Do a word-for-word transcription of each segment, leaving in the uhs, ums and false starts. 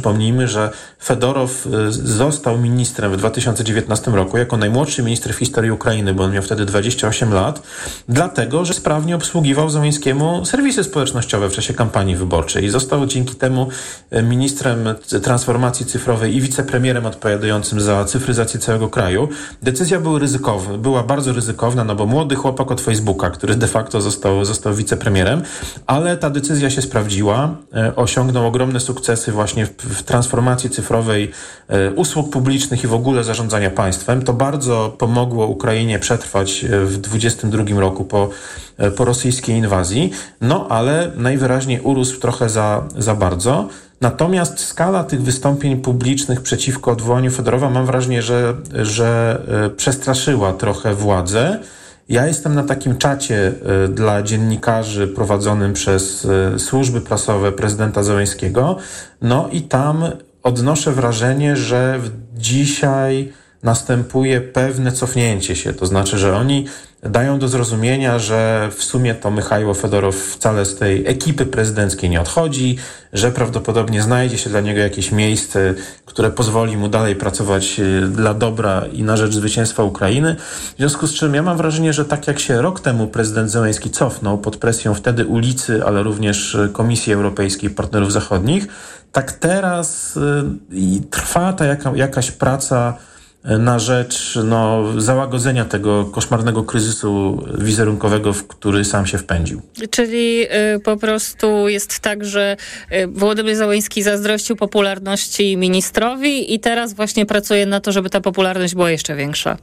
przypomnijmy, że Fedorow został ministrem w dwa tysiące dziewiętnastym roku jako najmłodszy minister w historii Ukrainy, bo on miał wtedy dwadzieścia osiem lat, dlatego, że sprawnie obsługiwał Zełenskiemu serwisy społecznościowe w czasie kampanii wyborczej i został dzięki temu ministrem transformacji cyfrowej i wicepremierem odpowiadającym za cyfryzację całego kraju. Decyzja była ryzykowna, była bardzo ryzykowna, no bo młody chłopak od Facebooka, który de facto został, został wicepremierem, ale ta decyzja się sprawdziła, e, osiągnął ogromne sukcesy właśnie w, w transformacji cyfrowej e, usług publicznych i w ogóle zarządzania państwem. To bardzo pomogło Ukrainie przetrwać w dwudziestym drugim roku po, e, po rosyjskiej inwazji, no ale najwyraźniej urósł trochę za, za bardzo. Natomiast skala tych wystąpień publicznych przeciwko odwołaniu Fedorowa, mam wrażenie, że, że przestraszyła trochę władzę. Ja jestem na takim czacie dla dziennikarzy prowadzonym przez służby prasowe prezydenta Zełenskiego, no i tam odnoszę wrażenie, że dzisiaj następuje pewne cofnięcie się. To znaczy, że oni dają do zrozumienia, że w sumie to Michajło Fedorow wcale z tej ekipy prezydenckiej nie odchodzi, że prawdopodobnie znajdzie się dla niego jakieś miejsce, które pozwoli mu dalej pracować dla dobra i na rzecz zwycięstwa Ukrainy. W związku z czym ja mam wrażenie, że tak jak się rok temu prezydent Zełenski cofnął pod presją wtedy ulicy, ale również Komisji Europejskiej, partnerów zachodnich, tak teraz i trwa ta jaka, jakaś praca na rzecz no, załagodzenia tego koszmarnego kryzysu wizerunkowego, w który sam się wpędził. Czyli y, po prostu jest tak, że y, Wołodymyr Zełenski zazdrościł popularności ministrowi i teraz właśnie pracuje na to, żeby ta popularność była jeszcze większa.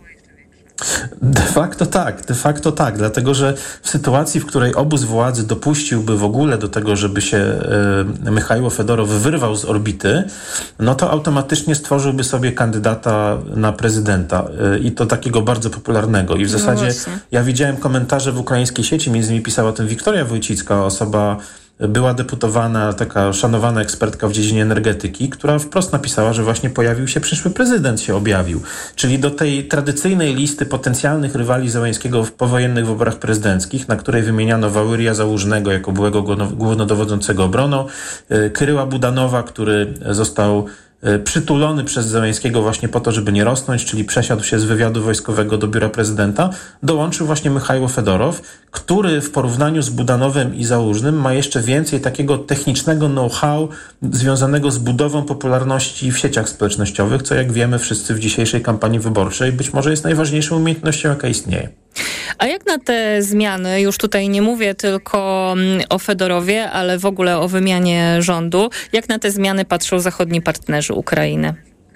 De facto tak, de facto tak, dlatego że w sytuacji, w której obóz władzy dopuściłby w ogóle do tego, żeby się e, Michajło Fedorow wyrwał z orbity, no to automatycznie stworzyłby sobie kandydata na prezydenta e, i to takiego bardzo popularnego. I w zasadzie no ja widziałem komentarze w ukraińskiej sieci, między innymi pisała o tym Wiktoria Wójcicka, osoba była deputowana, taka szanowana ekspertka w dziedzinie energetyki, która wprost napisała, że właśnie pojawił się przyszły prezydent, się objawił. Czyli do tej tradycyjnej listy potencjalnych rywali Zełenskiego w powojennych wyborach prezydenckich, na której wymieniano Wałyria Załużnego jako byłego głównodowodzącego obroną, Kyryła Budanowa, który został przytulony przez Zełenskiego właśnie po to, żeby nie rosnąć, czyli przesiadł się z wywiadu wojskowego do biura prezydenta, dołączył właśnie Michajło Fedorow, który w porównaniu z Budanowem i Załużnym ma jeszcze więcej takiego technicznego know-how związanego z budową popularności w sieciach społecznościowych, co jak wiemy wszyscy w dzisiejszej kampanii wyborczej być może jest najważniejszą umiejętnością, jaka istnieje. A jak na te zmiany, już tutaj nie mówię tylko o Fedorowie, ale w ogóle o wymianie rządu, jak na te zmiany patrzą zachodni partnerzy Ukrainy?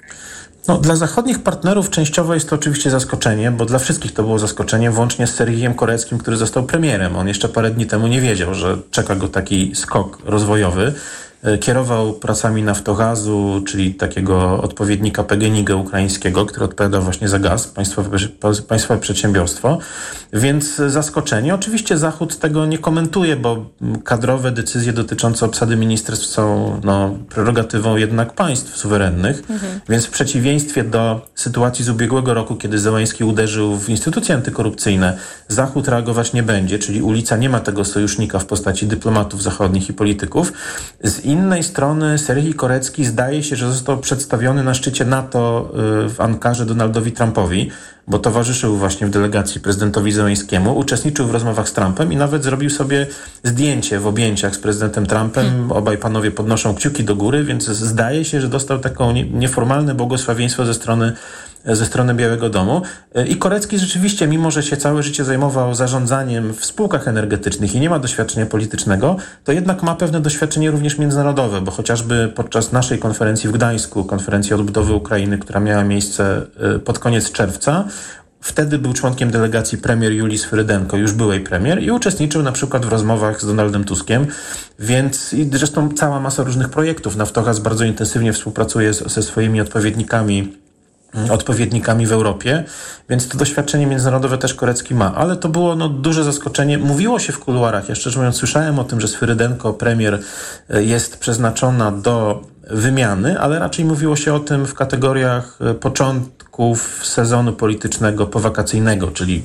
No, dla zachodnich partnerów częściowo jest to oczywiście zaskoczenie, bo dla wszystkich to było zaskoczenie, włącznie z Serhijem Koreckim, który został premierem. On jeszcze parę dni temu nie wiedział, że czeka go taki skok rozwojowy. Kierował pracami Naftogazu, czyli takiego odpowiednika P G N I G ukraińskiego, który odpowiada właśnie za gaz, państwowe, państwowe przedsiębiorstwo. Więc zaskoczenie. Oczywiście Zachód tego nie komentuje, bo kadrowe decyzje dotyczące obsady ministerstw są no, prerogatywą jednak państw suwerennych. Mhm. Więc w przeciwieństwie do sytuacji z ubiegłego roku, kiedy Zełenski uderzył w instytucje antykorupcyjne, Zachód reagować nie będzie, czyli ulica nie ma tego sojusznika w postaci dyplomatów zachodnich i polityków. Z innej strony Serhij Korecki zdaje się, że został przedstawiony na szczycie NATO w Ankarze Donaldowi Trumpowi, bo towarzyszył właśnie w delegacji prezydentowi Zełenskiemu, uczestniczył w rozmowach z Trumpem i nawet zrobił sobie zdjęcie w objęciach z prezydentem Trumpem. Hmm. Obaj panowie podnoszą kciuki do góry, więc zdaje się, że dostał taką nieformalne błogosławieństwo ze strony ze strony Białego Domu. I Korecki rzeczywiście, mimo że się całe życie zajmował zarządzaniem w spółkach energetycznych i nie ma doświadczenia politycznego, to jednak ma pewne doświadczenie również międzynarodowe, bo chociażby podczas naszej konferencji w Gdańsku, konferencji odbudowy Ukrainy, która miała miejsce pod koniec czerwca, wtedy był członkiem delegacji premier Julii Swyrydenko, już byłej premier, i uczestniczył na przykład w rozmowach z Donaldem Tuskiem, więc i zresztą cała masa różnych projektów. Naftogaz bardzo intensywnie współpracuje z, ze swoimi odpowiednikami odpowiednikami w Europie, więc to doświadczenie międzynarodowe też Korecki ma, ale to było no, duże zaskoczenie. Mówiło się w kuluarach, ja szczerze mówiąc słyszałem o tym, że Swyrydenko, premier, jest przeznaczona do wymiany, ale raczej mówiło się o tym w kategoriach początków sezonu politycznego powakacyjnego, czyli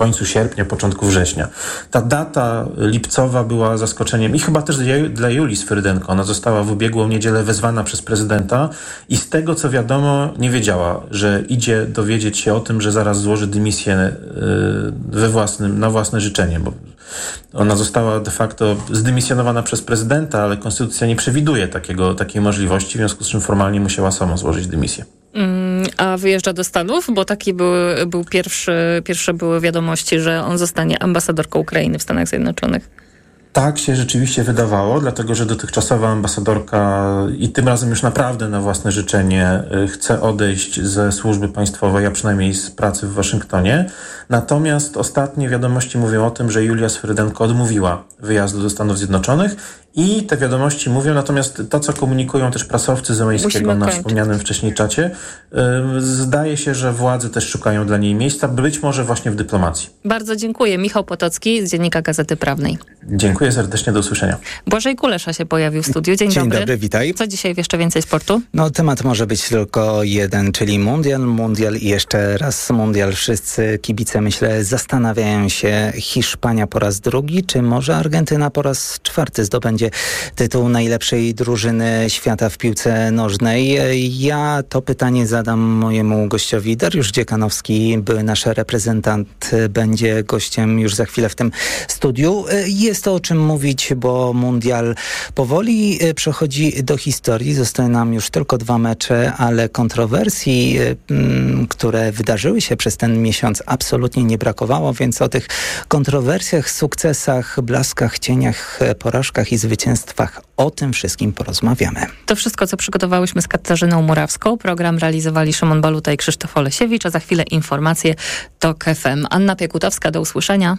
końcu sierpnia, początku września. Ta data lipcowa była zaskoczeniem i chyba też dla Julii Swyrydenko. Ona została w ubiegłą niedzielę wezwana przez prezydenta i z tego, co wiadomo, nie wiedziała, że idzie dowiedzieć się o tym, że zaraz złoży dymisję we własnym, na własne życzenie, bo ona została de facto zdymisjonowana przez prezydenta, ale konstytucja nie przewiduje takiego, takiej możliwości, w związku z czym formalnie musiała sama złożyć dymisję. Mm, a wyjeżdża do Stanów? Bo taki był, był pierwszy, pierwsze były wiadomości, że on zostanie ambasadorką Ukrainy w Stanach Zjednoczonych. Tak się rzeczywiście wydawało, dlatego że dotychczasowa ambasadorka i tym razem już naprawdę na własne życzenie chce odejść ze służby państwowej, a przynajmniej z pracy w Waszyngtonie. Natomiast ostatnie wiadomości mówią o tym, że Julia Swyrydenko odmówiła wyjazdu do Stanów Zjednoczonych i te wiadomości mówią, natomiast to, co komunikują też prasowcy Zełenskiego na wspomnianym wcześniej czacie, yy, zdaje się, że władze też szukają dla niej miejsca, być może właśnie w dyplomacji. Bardzo dziękuję. Michał Potocki z Dziennika Gazety Prawnej. Dziękuję serdecznie, do usłyszenia. Błażej Kulesza się pojawił w studiu. Dzień, Dzień dobry. dobry, witaj. Co dzisiaj w Jeszcze Więcej Sportu? No temat może być tylko jeden, czyli mundial, mundial i jeszcze raz mundial. Wszyscy kibice, myślę, zastanawiają się, Hiszpania po raz drugi, czy może Argentyna po raz czwarty zdobędzie tytuł najlepszej drużyny świata w piłce nożnej. Ja to pytanie zadam mojemu gościowi. Dariusz Dziekanowski, były nasz reprezentant, będzie gościem już za chwilę w tym studiu. Jest to o czym mówić, bo mundial powoli przechodzi do historii. Zostały nam już tylko dwa mecze, ale kontrowersji, które wydarzyły się przez ten miesiąc, absolutnie nie brakowało, więc o tych kontrowersjach, sukcesach, blaskach, cieniach, porażkach i zwycięstwach, o tym wszystkim porozmawiamy. To wszystko, co przygotowałyśmy z Katarzyną Murawską. Program realizowali Szymon Baluta i Krzysztof Olesiewicz, a za chwilę informacje TOK F M. Anna Piekutowska, do usłyszenia.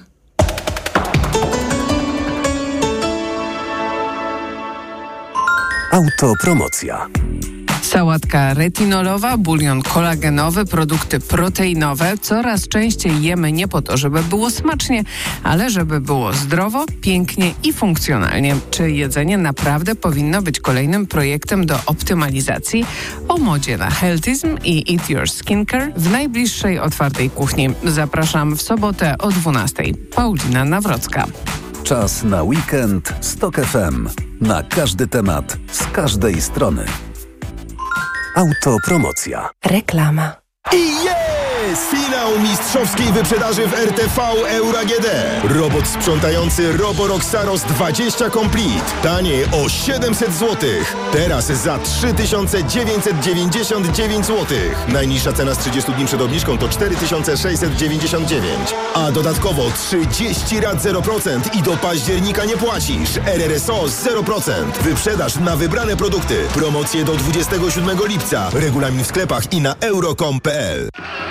Autopromocja. Sałatka retinolowa, bulion kolagenowy, produkty proteinowe. Coraz częściej jemy nie po to, żeby było smacznie, ale żeby było zdrowo, pięknie i funkcjonalnie. Czy jedzenie naprawdę powinno być kolejnym projektem do optymalizacji? O modzie na healthism i Eat Your Skincare w najbliższej otwartej kuchni. Zapraszam w sobotę o dwunastej. Paulina Nawrocka. Czas na weekend z TOK F M. Na każdy temat, z każdej strony. Autopromocja. Reklama. I jest! Finał mistrzowskiej wyprzedaży w R T V Euro A G D. Robot sprzątający Roborock Saros dwadzieścia Complete. Taniej o siedemset złotych. Teraz za trzy tysiące dziewięćset dziewięćdziesiąt dziewięć złotych. Najniższa cena z trzydziestu dni przed obniżką to cztery tysiące sześćset dziewięćdziesiąt dziewięć. A dodatkowo trzydzieści rat zero procent i do października nie płacisz. R R S O zero procent. Wyprzedaż na wybrane produkty. Promocje do dwudziestego siódmego lipca. Regulamin w sklepach i na euro kropka com kropka p l.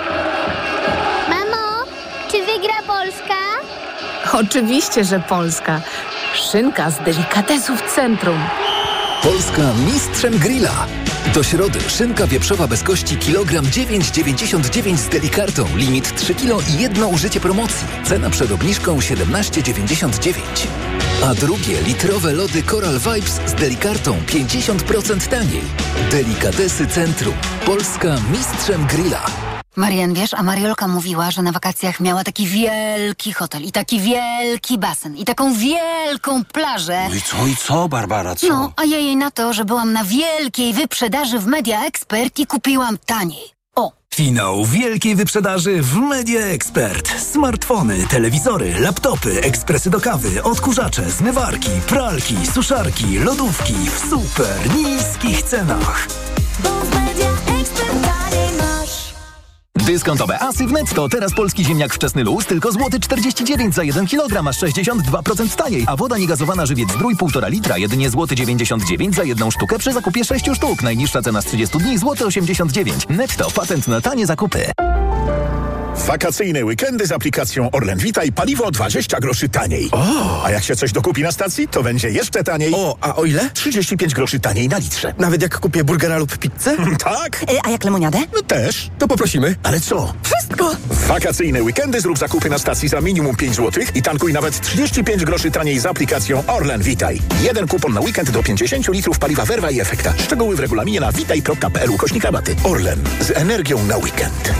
Mamo, czy wygra Polska? Oczywiście, że Polska. Szynka z delikatesów centrum. Polska mistrzem grilla. Do środy szynka wieprzowa bez kości kilogram dziewięć dziewięćdziesiąt dziewięć z Delikartą. Limit trzy kilo i jedno użycie promocji. Cena przed obniżką siedemnaście dziewięćdziesiąt dziewięć. A drugie litrowe lody Coral Vibes z Delikartą pięćdziesiąt procent taniej. Delikatesy Centrum. Polska mistrzem grilla. Marian, wiesz, a Mariolka mówiła, że na wakacjach miała taki wielki hotel i taki wielki basen i taką wielką plażę. No i co, i co, Barbara, co? No, a ja jej na to, że byłam na wielkiej wyprzedaży w Media Expert i kupiłam taniej. O! Finał wielkiej wyprzedaży w Media Expert. Smartfony, telewizory, laptopy, ekspresy do kawy, odkurzacze, zmywarki, pralki, suszarki, lodówki w super niskich cenach. Bo w Media Expert taniej masz. Dyskontowe asy w Netto. Teraz polski ziemniak wczesny luz tylko złoty czterdzieści dziewięć za jeden kilogram, aż sześćdziesiąt dwa procent taniej. A woda niegazowana żywiec Zdrój półtora litra, jedynie złoty dziewięćdziesiąt dziewięć za jedną sztukę przy zakupie sześciu sztuk. Najniższa cena z trzydziestu dni złoty osiemdziesiąt dziewięć. Netto. Patent na tanie zakupy. Wakacyjne weekendy z aplikacją Orlen Witaj, paliwo dwadzieścia groszy taniej. O! A jak się coś dokupi na stacji, to będzie jeszcze taniej. O, a o ile? trzydzieści pięć groszy taniej na litrze. Nawet jak kupię burgera lub pizzę? Tak. Y, a jak lemoniadę? No też. To poprosimy. Ale co? Wszystko! W wakacyjne weekendy zrób zakupy na stacji za minimum pięć złotych i tankuj nawet trzydzieści pięć groszy taniej z aplikacją Orlen Witaj. Jeden kupon na weekend do pięćdziesiąt litrów paliwa Verva i Efekta. Szczegóły w regulaminie na witaj kropka p l ukośnik rabaty. Orlen. Z energią na weekend.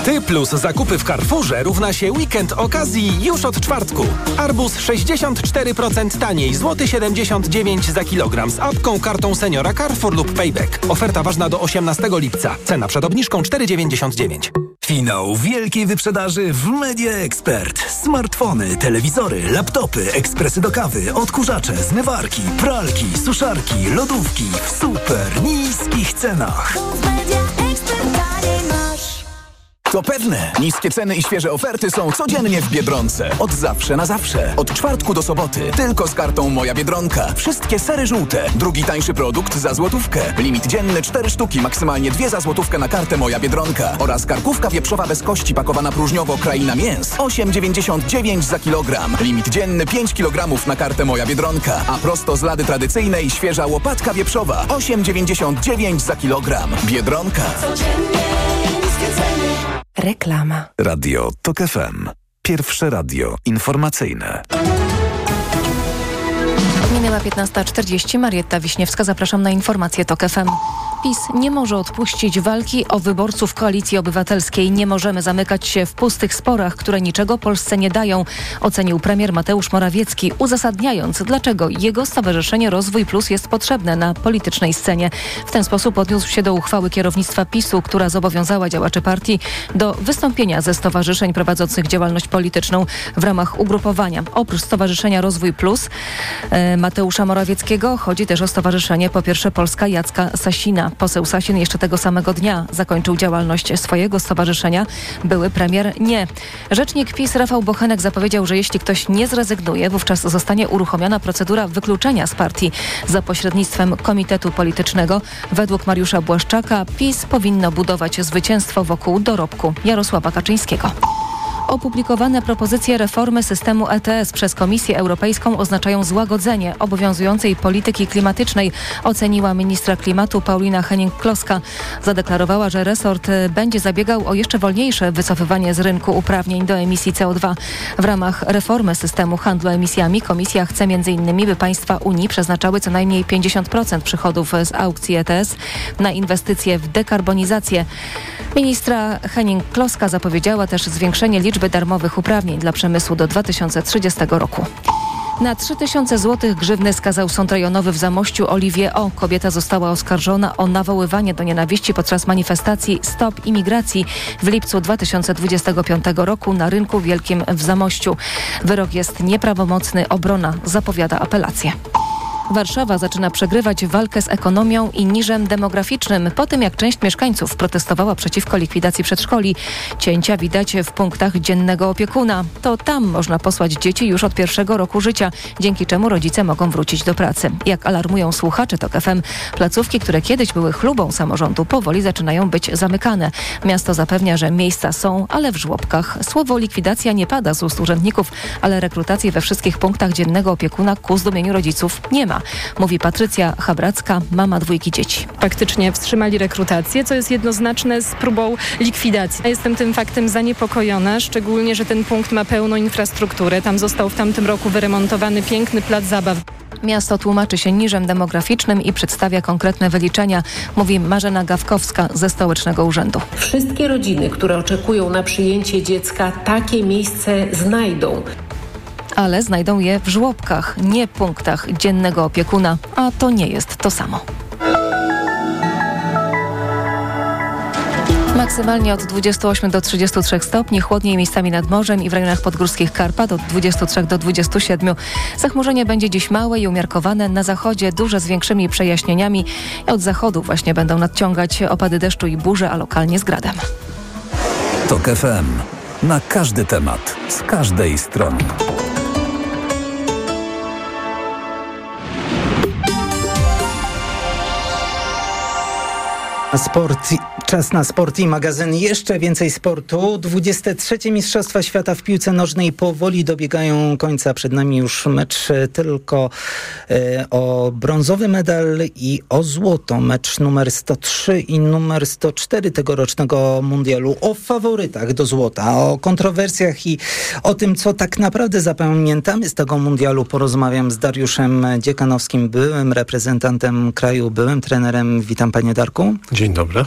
Ty plus zakupy w Carrefourze równa się weekend okazji już od czwartku. Arbuz sześćdziesiąt cztery procent taniej, złoty siedemdziesiąt dziewięć za kilogram z apką, kartą seniora Carrefour lub Payback. Oferta ważna do osiemnastego lipca. Cena przed obniżką cztery dziewięćdziesiąt dziewięć. Finał wielkiej wyprzedaży w Media Expert. Smartfony, telewizory, laptopy, ekspresy do kawy, odkurzacze, zmywarki, pralki, suszarki, lodówki w super niskich cenach. To pewne. Niskie ceny i świeże oferty są codziennie w Biedronce. Od zawsze na zawsze. Od czwartku do soboty. Tylko z kartą Moja Biedronka. Wszystkie sery żółte. Drugi tańszy produkt za złotówkę. Limit dzienny cztery sztuki, maksymalnie dwie za złotówkę na kartę Moja Biedronka. Oraz karkówka wieprzowa bez kości pakowana próżniowo Kraina Mięs. osiem dziewięćdziesiąt dziewięć za kilogram. Limit dzienny pięć kilogramów na kartę Moja Biedronka. A prosto z lady tradycyjnej świeża łopatka wieprzowa. osiem dziewięćdziesiąt dziewięć za kilogram. Biedronka. Codziennie niskie ceny. Reklama. Radio Tok F M. Pierwsze radio informacyjne. Minęła piętnasta czterdzieści. Marietta Wiśniewska. Zapraszam na informacje Tok F M. PiS nie może odpuścić walki o wyborców Koalicji Obywatelskiej. Nie możemy zamykać się w pustych sporach, które niczego Polsce nie dają, ocenił premier Mateusz Morawiecki, uzasadniając, dlaczego jego Stowarzyszenie Rozwój Plus jest potrzebne na politycznej scenie. W ten sposób odniósł się do uchwały kierownictwa PiSu, która zobowiązała działaczy partii do wystąpienia ze stowarzyszeń prowadzących działalność polityczną w ramach ugrupowania. Oprócz Stowarzyszenia Rozwój Plus e, Mateusza Morawieckiego chodzi też o Stowarzyszenie Po Pierwsze Polska Jacka Sasina. Poseł Sasin jeszcze tego samego dnia zakończył działalność swojego stowarzyszenia. Były premier nie. Rzecznik PiS Rafał Bochenek zapowiedział, że jeśli ktoś nie zrezygnuje, wówczas zostanie uruchomiona procedura wykluczenia z partii za pośrednictwem komitetu politycznego. Według Mariusza Błaszczaka PiS powinno budować zwycięstwo wokół dorobku Jarosława Kaczyńskiego. Opublikowane propozycje reformy systemu E T S przez Komisję Europejską oznaczają złagodzenie obowiązującej polityki klimatycznej, oceniła ministra klimatu Paulina Henning-Kloska. Zadeklarowała, że resort będzie zabiegał o jeszcze wolniejsze wycofywanie z rynku uprawnień do emisji C O dwa. W ramach reformy systemu handlu emisjami Komisja chce m.in., by państwa Unii przeznaczały co najmniej pięćdziesiąt procent przychodów z aukcji E T S na inwestycje w dekarbonizację. Ministra Henning-Kloska zapowiedziała też zwiększenie liczby darmowych uprawnień dla przemysłu do dwa tysiące trzydziestego roku. Na trzy tysiące złotych grzywny skazał sąd rejonowy w Zamościu Oliwię O. Kobieta została oskarżona o nawoływanie do nienawiści podczas manifestacji Stop Imigracji w lipcu dwa tysiące dwudziestego piątego roku na Rynku Wielkim w Zamościu. Wyrok jest nieprawomocny. Obrona zapowiada apelację. Warszawa zaczyna przegrywać walkę z ekonomią i niżem demograficznym po tym, jak część mieszkańców protestowała przeciwko likwidacji przedszkoli. Cięcia widać w punktach dziennego opiekuna. To tam można posłać dzieci już od pierwszego roku życia, dzięki czemu rodzice mogą wrócić do pracy. Jak alarmują słuchacze Tok F M, placówki, które kiedyś były chlubą samorządu, powoli zaczynają być zamykane. Miasto zapewnia, że miejsca są, ale w żłobkach. Słowo likwidacja nie pada z ust urzędników, ale rekrutacji we wszystkich punktach dziennego opiekuna ku zdumieniu rodziców nie ma. Mówi Patrycja Chabracka, mama dwójki dzieci. Faktycznie wstrzymali rekrutację, co jest jednoznaczne z próbą likwidacji. Jestem tym faktem zaniepokojona, szczególnie, że ten punkt ma pełną infrastrukturę. Tam został w tamtym roku wyremontowany piękny plac zabaw. Miasto tłumaczy się niżem demograficznym i przedstawia konkretne wyliczenia, mówi Marzena Gawkowska ze Stołecznego Urzędu. Wszystkie rodziny, które oczekują na przyjęcie dziecka, takie miejsce znajdą. Ale znajdą je w żłobkach, nie punktach dziennego opiekuna, a to nie jest to samo. Maksymalnie od dwudziestu ośmiu do trzydziestu trzech stopni, chłodniej miejscami nad morzem i w rejonach podgórskich Karpat od dwudziestu trzech do dwudziestu siedmiu. Zachmurzenie będzie dziś małe i umiarkowane, na zachodzie duże z większymi przejaśnieniami. Od zachodu właśnie będą nadciągać opady deszczu i burze, a lokalnie z gradem. Tok F M. Na każdy temat, z każdej strony. Sport, czas na sport i magazyn. Jeszcze więcej sportu. dwudzieste trzecie Mistrzostwa Świata w piłce nożnej powoli dobiegają końca. Przed nami już mecz tylko e, o brązowy medal i o złoto. Mecz numer sto trzy i numer sto cztery tegorocznego mundialu. O faworytach do złota, o kontrowersjach i o tym, co tak naprawdę zapamiętamy z tego mundialu, porozmawiam z Dariuszem Dziekanowskim, byłym reprezentantem kraju, byłym trenerem. Witam, panie Darku. Dzień dobry.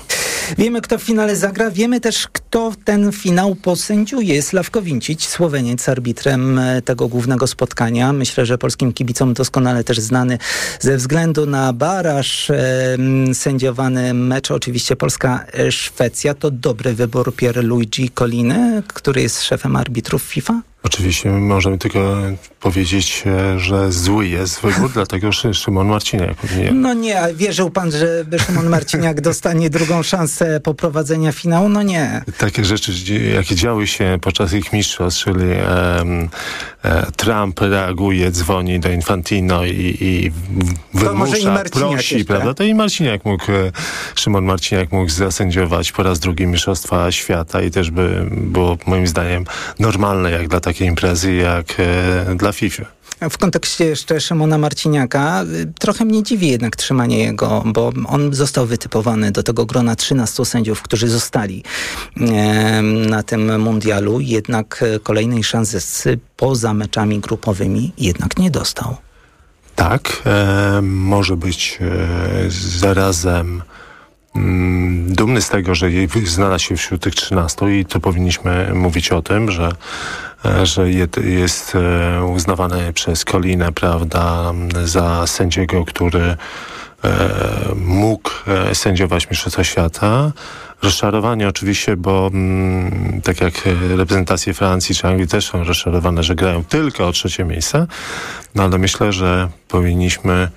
Wiemy, kto w finale zagra. Wiemy też, kto ten finał posędziuje. Sławko Vincic, Słoweniec, arbitrem tego głównego spotkania. Myślę, że polskim kibicom doskonale też znany ze względu na baraż. E, sędziowany mecz, oczywiście Polska-Szwecja. To dobry wybór Pierluigi Colliny, który jest szefem arbitrów FIFA? Oczywiście możemy tylko powiedzieć, że zły jest wybór, dlatego że Szymon Marciniak powinien. No nie, a wierzył pan, że Szymon Marciniak dostanie drugą szansę poprowadzenia finału? No nie. Takie rzeczy, jakie działy się podczas ich mistrzostw, czyli um, e, Trump reaguje, dzwoni do Infantino i, i wymusza, prosi, jeszcze. Prawda? To i Marciniak mógł, Szymon Marciniak mógł zasędziować po raz drugi mistrzostwa świata i też by było moim zdaniem normalne jak dla takiej imprezy, jak e, dla FIFA. W kontekście jeszcze Szymona Marciniaka trochę mnie dziwi jednak trzymanie jego, bo on został wytypowany do tego grona trzynastu sędziów, którzy zostali e, na tym mundialu, jednak kolejnej szansy poza meczami grupowymi jednak nie dostał. Tak, e, może być e, zarazem mm, dumny z tego, że znalazł się wśród tych trzynastu i to powinniśmy mówić o tym, że że jest uznawany przez Collinę, prawda, za sędziego, który mógł sędziować Mistrzostwa Świata. Rozczarowanie oczywiście, bo mm, tak jak reprezentacje Francji czy Anglii też są rozczarowane, że grają tylko o trzecie miejsce, no ale myślę, że powinniśmy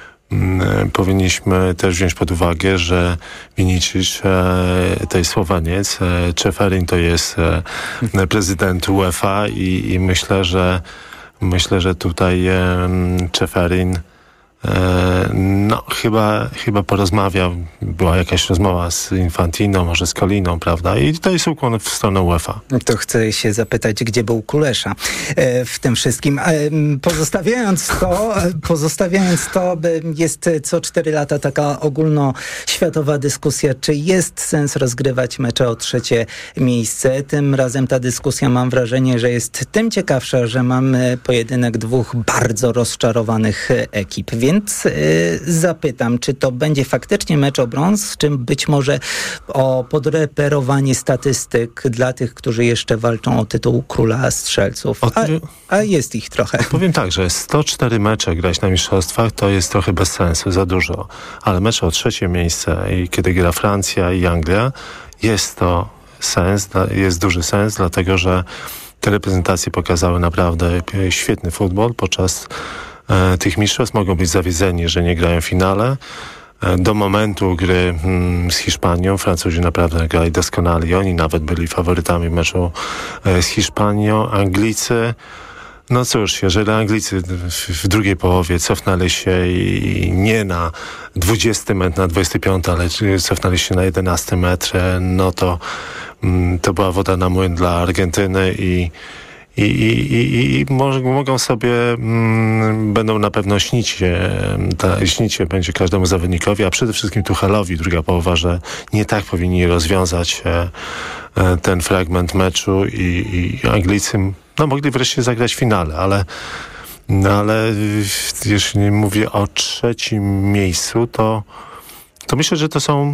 Powinniśmy też wziąć pod uwagę, że Vincic e, to jest Słoweniec, e, Ceferin to jest e, prezydent UEFA i, i myślę, że myślę, że tutaj e, Ceferin no chyba, chyba porozmawiał, była jakaś rozmowa z Infantino, może z Colliną, prawda? I to jest ukłon w stronę UEFA. To chcę się zapytać, gdzie był Kulesza e, w tym wszystkim. E, pozostawiając to, pozostawiając to, jest co cztery lata taka ogólnoświatowa dyskusja, czy jest sens rozgrywać mecze o trzecie miejsce. Tym razem ta dyskusja, mam wrażenie, że jest tym ciekawsza, że mamy pojedynek dwóch bardzo rozczarowanych ekip. Więc y, zapytam, czy to będzie faktycznie mecz o brąz, czy być może o podreperowanie statystyk dla tych, którzy jeszcze walczą o tytuł króla strzelców. A, a jest ich trochę. Powiem tak, że sto cztery mecze grać na mistrzostwach to jest trochę bez sensu, za dużo. Ale mecze o trzecie miejsce i kiedy gra Francja i Anglia, jest to sens, jest duży sens, dlatego że te reprezentacje pokazały naprawdę świetny futbol podczas tych mistrzostw. Mogą być zawiedzeni, że nie grają w finale. Do momentu gry z Hiszpanią Francuzi naprawdę grali doskonale. Oni nawet byli faworytami meczu z Hiszpanią. Anglicy, no cóż, jeżeli Anglicy w drugiej połowie cofnęli się i nie na dwudziesty metr, na dwudziesty piąty, ale cofnęli się na jedenasty metr, no to to była woda na młyn dla Argentyny i I, i, i, i może, mogą sobie, mm, będą na pewno śnić się, ta, śnić się będzie każdemu zawodnikowi, a przede wszystkim Tuchelowi, druga połowa, że nie tak powinni rozwiązać e, e, ten fragment meczu i, i Anglicy no, mogli wreszcie zagrać w finale, ale, no, ale jeśli mówię o trzecim miejscu, to, to myślę, że to są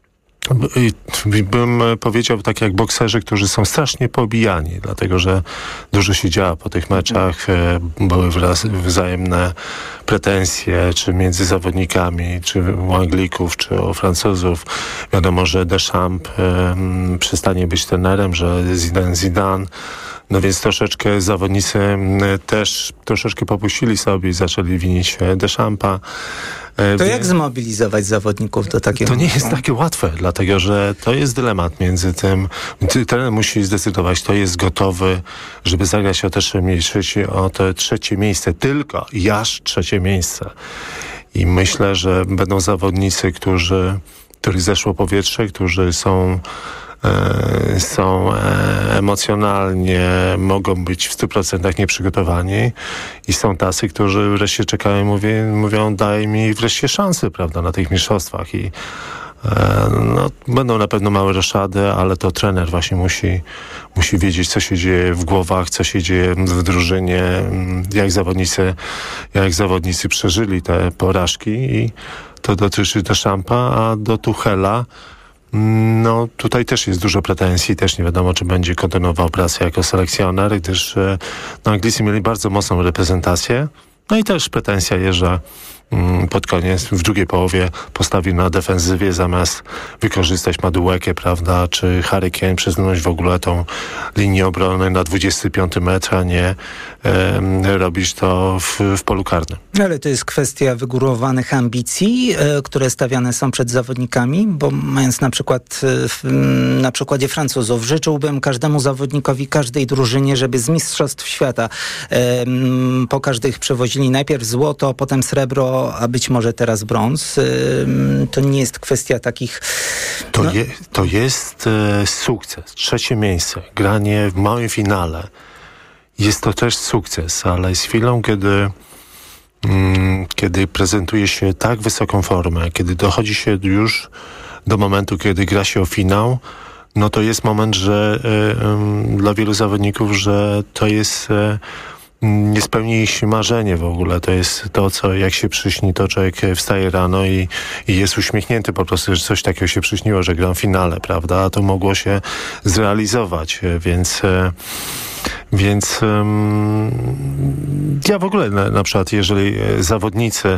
bym powiedział tak jak bokserzy, którzy są strasznie pobijani, dlatego że dużo się działo po tych meczach, były wraz, wzajemne pretensje, czy między zawodnikami, czy u Anglików, czy u Francuzów. Wiadomo, że Deschamps um, przestanie być trenerem, że Zidane Zidane. No więc troszeczkę zawodnicy też troszeczkę popuścili sobie i zaczęli winić Deschampa. To jak zmobilizować zawodników do takiego? To nie jest takie łatwe, dlatego że to jest dylemat między tym. Trener musi zdecydować, kto jest gotowy, żeby zagrać o, te trzecie, o to trzecie miejsce. Tylko i aż trzecie miejsce. I myślę, że będą zawodnicy, którzy, których zeszło powietrze, którzy są są emocjonalnie, mogą być w stu procentach nieprzygotowani i są tacy, którzy wreszcie czekają i mówią, mówią daj mi wreszcie szansę, prawda, na tych mistrzostwach i no, będą na pewno małe roszady, ale to trener właśnie musi, musi wiedzieć, co się dzieje w głowach, co się dzieje w drużynie, jak zawodnicy, jak zawodnicy przeżyli te porażki i to dotyczy Deschampa, a do Tuchela No tutaj też jest dużo pretensji, też nie wiadomo, czy będzie kontynuował pracę jako selekcjoner, gdyż no, Anglicy mieli bardzo mocną reprezentację. No i też pretensja jest, że mm, pod koniec, w drugiej połowie postawił na defensywie zamiast wykorzystać Maduekę, prawda, czy Harry Kane, przesunąć w ogóle tą linię obrony na dwudziesty piąty metr, a nie e, robić to w, w polu karnym. Ale to jest kwestia wygórowanych ambicji, e, które stawiane są przed zawodnikami, bo mając na przykład e, w, na przykładzie Francuzów, życzyłbym każdemu zawodnikowi, każdej drużynie, żeby z Mistrzostw Świata e, m, po każdych przewozili najpierw złoto, potem srebro, a być może teraz brąz. E, to nie jest kwestia takich... To, no... je, to jest e, sukces. Trzecie miejsce. Granie w małym finale. Jest to też sukces, ale z chwilą, kiedy mm, kiedy prezentuje się tak wysoką formę, kiedy dochodzi się już do momentu, kiedy gra się o finał, no to jest moment, że y, y, dla wielu zawodników, że to jest y, nie spełni się marzenie w ogóle. To jest to, co jak się przyśni, to człowiek wstaje rano i, i jest uśmiechnięty po prostu, że coś takiego się przyśniło, że gram w finale, prawda? A to mogło się zrealizować, więc... Y, Więc um, ja w ogóle na, na przykład, jeżeli zawodnicy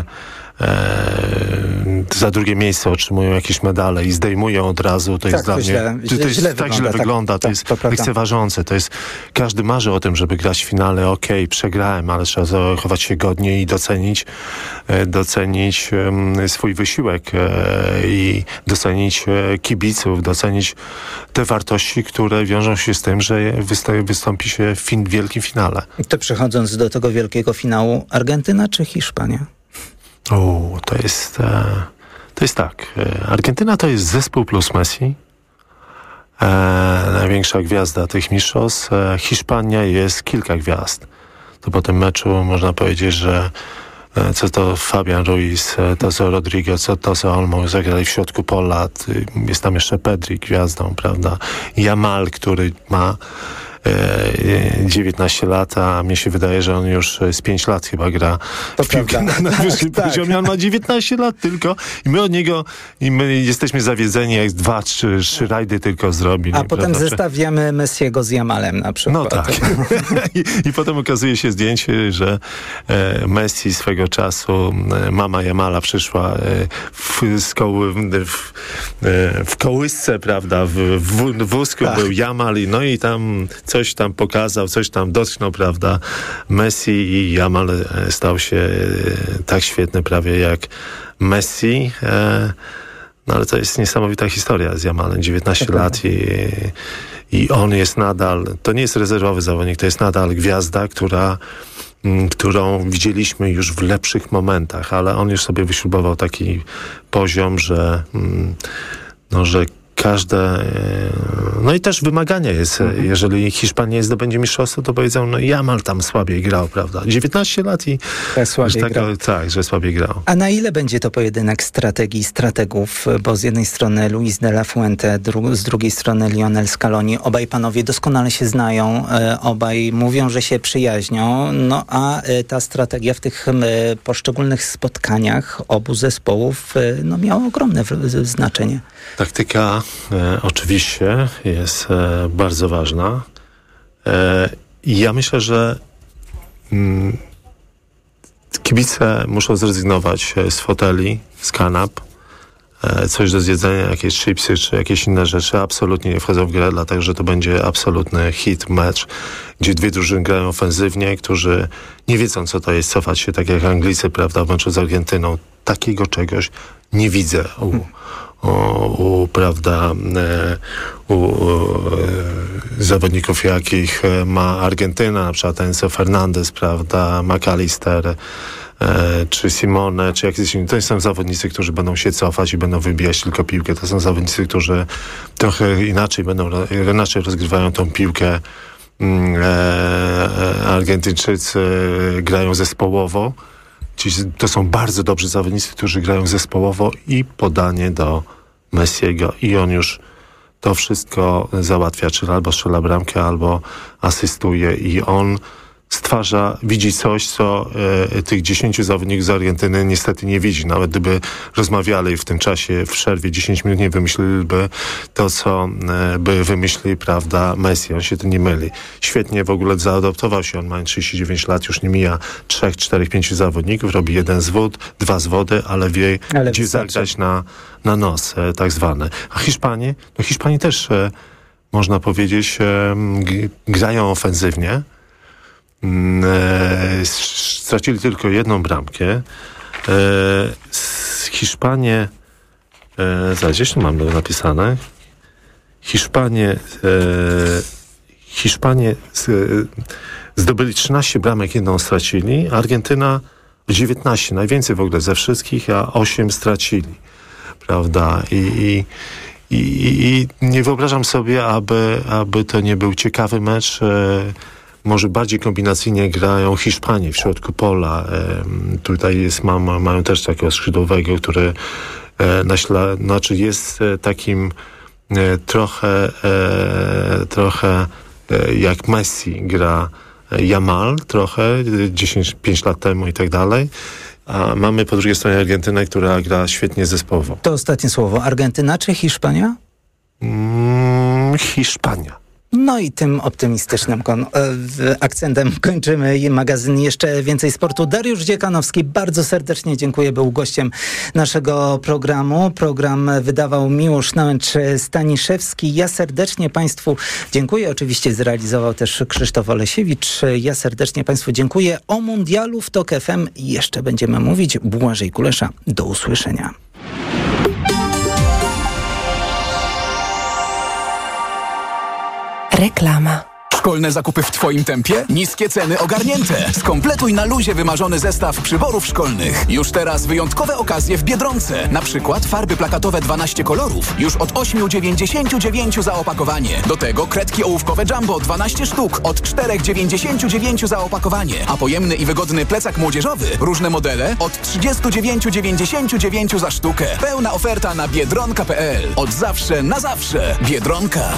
e, za drugie miejsce otrzymują jakieś medale i zdejmują od razu, to tak, jest dla źle, mnie... źle, to jest źle tak wygląda, źle tak, wygląda, tak, to jest to lekceważące. To jest, każdy marzy o tym, żeby grać w finale, okej, okay, przegrałem, ale trzeba zachować się godnie i docenić, e, docenić e, swój wysiłek e, i docenić e, kibiców, docenić te wartości, które wiążą się z tym, że wystąpi, wystąpi się w fin, wielkim finale. To przechodząc do tego wielkiego finału, Argentyna czy Hiszpania? O, to jest, e, to jest tak. E, Argentyna to jest zespół plus Messi. E, największa gwiazda tych mistrzostw. E, Hiszpania jest kilka gwiazd. To po tym meczu można powiedzieć, że e, co to Fabian Ruiz, e, to co Rodrigo, co to co Olmo zagrali w środku pola. Jest tam jeszcze Pedri gwiazdą, prawda? Yamal, który ma dziewiętnaście lat, a mnie się wydaje, że on już z pięć lat chyba gra to w piłkę na najwyższym tak, poziomie. Tak. On ma dziewiętnaście lat tylko i my od niego i my jesteśmy zawiedzeni, jak dwa, trzy, trzy rajdy tylko zrobi. A potem prawda? Zestawiamy Messiego z Yamalem na przykład. No tak. I, I potem okazuje się zdjęcie, że e, Messi swego czasu, e, mama Yamala przyszła e, w, z koły, w, e, w kołysce, prawda, w, w, w wózku tak. był Yamal i no i tam coś tam pokazał, coś tam dotknął, prawda, Messi i Yamal stał się tak świetny prawie jak Messi. No ale to jest niesamowita historia z Yamalem. dziewiętnaście lat i, i on jest nadal, to nie jest rezerwowy zawodnik, to jest nadal gwiazda, która, którą widzieliśmy już w lepszych momentach, ale on już sobie wyśrubował taki poziom, że no, że każde... No i też wymagania jest. Mhm. Jeżeli Hiszpania zdobędzie mistrzostwo, to powiedzą, no Yamal tam słabiej grał, prawda? dziewiętnaście lat i... Tak, słabiej tak, grał. Tak, że słabiej grał. A na ile będzie to pojedynek strategii strategów? Bo z jednej strony Luis de la Fuente, dru- z drugiej strony Lionel Scaloni. Obaj panowie doskonale się znają. E, obaj mówią, że się przyjaźnią. No a e, ta strategia w tych e, poszczególnych spotkaniach obu zespołów e, no, miała ogromne w- znaczenie. Taktyka e, oczywiście jest e, bardzo ważna. E, I ja myślę, że mm, kibice muszą zrezygnować z foteli, z kanap. E, coś do zjedzenia, jakieś chipsy czy jakieś inne rzeczy absolutnie nie wchodzą w grę, dlatego że to będzie absolutny hit, mecz, gdzie dwie drużyny grają ofensywnie, którzy nie wiedzą, co to jest cofać się, tak jak Anglicy, prawda, w meczu z Argentyną. Takiego czegoś nie widzę u, u, u prawda, u, u zawodników, jakich ma Argentyna, na przykład Enzo Fernandez, prawda, McAllister, czy Simone, czy jakieś inne. To są zawodnicy, którzy będą się cofać i będą wybijać tylko piłkę. To są zawodnicy, którzy trochę inaczej będą, inaczej rozgrywają tą piłkę. Argentyńczycy grają zespołowo. To są bardzo dobrzy zawodnicy, którzy grają zespołowo i podanie do Messiego i on już to wszystko załatwia, czyli albo strzela bramkę, albo asystuje i on stwarza, widzi coś, co e, tych dziesięciu zawodników z Argentyny niestety nie widzi. Nawet gdyby rozmawiali w tym czasie w przerwie dziesięć minut, nie wymyśliliby to, co e, by wymyślili, prawda, Messi. On się tu nie myli. Świetnie w ogóle zaadoptował się. On ma trzydzieści dziewięć lat, już nie mija trzech, czterech, pięciu zawodników. Robi jeden zwód, dwa zwody, ale wie, ale gdzie wystarczy zagrać na, na nos, e, tak zwany. A Hiszpanie? No Hiszpanie też, e, można powiedzieć, e, g- grają ofensywnie. E, stracili tylko jedną bramkę. E, Hiszpanie e, zaraz, gdzieś tu mam napisane. Hiszpanie e, Hiszpanie z, e, zdobyli trzynaście bramek, jedną stracili. Argentyna dziewiętnaście, najwięcej w ogóle ze wszystkich, a osiem stracili. Prawda? I, i, i, i nie wyobrażam sobie, aby, aby to nie był ciekawy mecz. E, Może bardziej kombinacyjnie grają Hiszpanie w środku pola. E, tutaj jest, mam, mają też takiego skrzydłowego, który e, naśla, znaczy jest e, takim e, trochę, e, trochę e, jak Messi gra e, Yamal, trochę dziesięć pięć lat temu i tak dalej. A mamy po drugiej stronie Argentynę, która gra świetnie zespołowo. To ostatnie słowo. Argentyna czy Hiszpania? Mm, Hiszpania. No i tym optymistycznym kon- e, akcentem kończymy magazyn Jeszcze Więcej Sportu. Dariusz Dziekanowski, bardzo serdecznie dziękuję, był gościem naszego programu. Program wydawał Miłosz Nałęcz-Staniszewski. Ja serdecznie Państwu dziękuję. Oczywiście zrealizował też Krzysztof Olesiewicz. Ja serdecznie Państwu dziękuję. O mundialu w TOK F M jeszcze będziemy mówić. Błażej Kulesza, do usłyszenia. Reklama. Szkolne zakupy w Twoim tempie? Niskie ceny ogarnięte. Skompletuj na luzie wymarzony zestaw przyborów szkolnych. Już teraz wyjątkowe okazje w Biedronce. Na przykład farby plakatowe dwanaście kolorów. Już od osiem dziewięćdziesiąt dziewięć za opakowanie. Do tego kredki ołówkowe Jumbo dwanaście sztuk od cztery dziewięćdziesiąt dziewięć za opakowanie. A pojemny i wygodny plecak młodzieżowy. Różne modele od trzydzieści dziewięć dziewięćdziesiąt dziewięć za sztukę. Pełna oferta na biedronka kropka p l. Od zawsze na zawsze. Biedronka.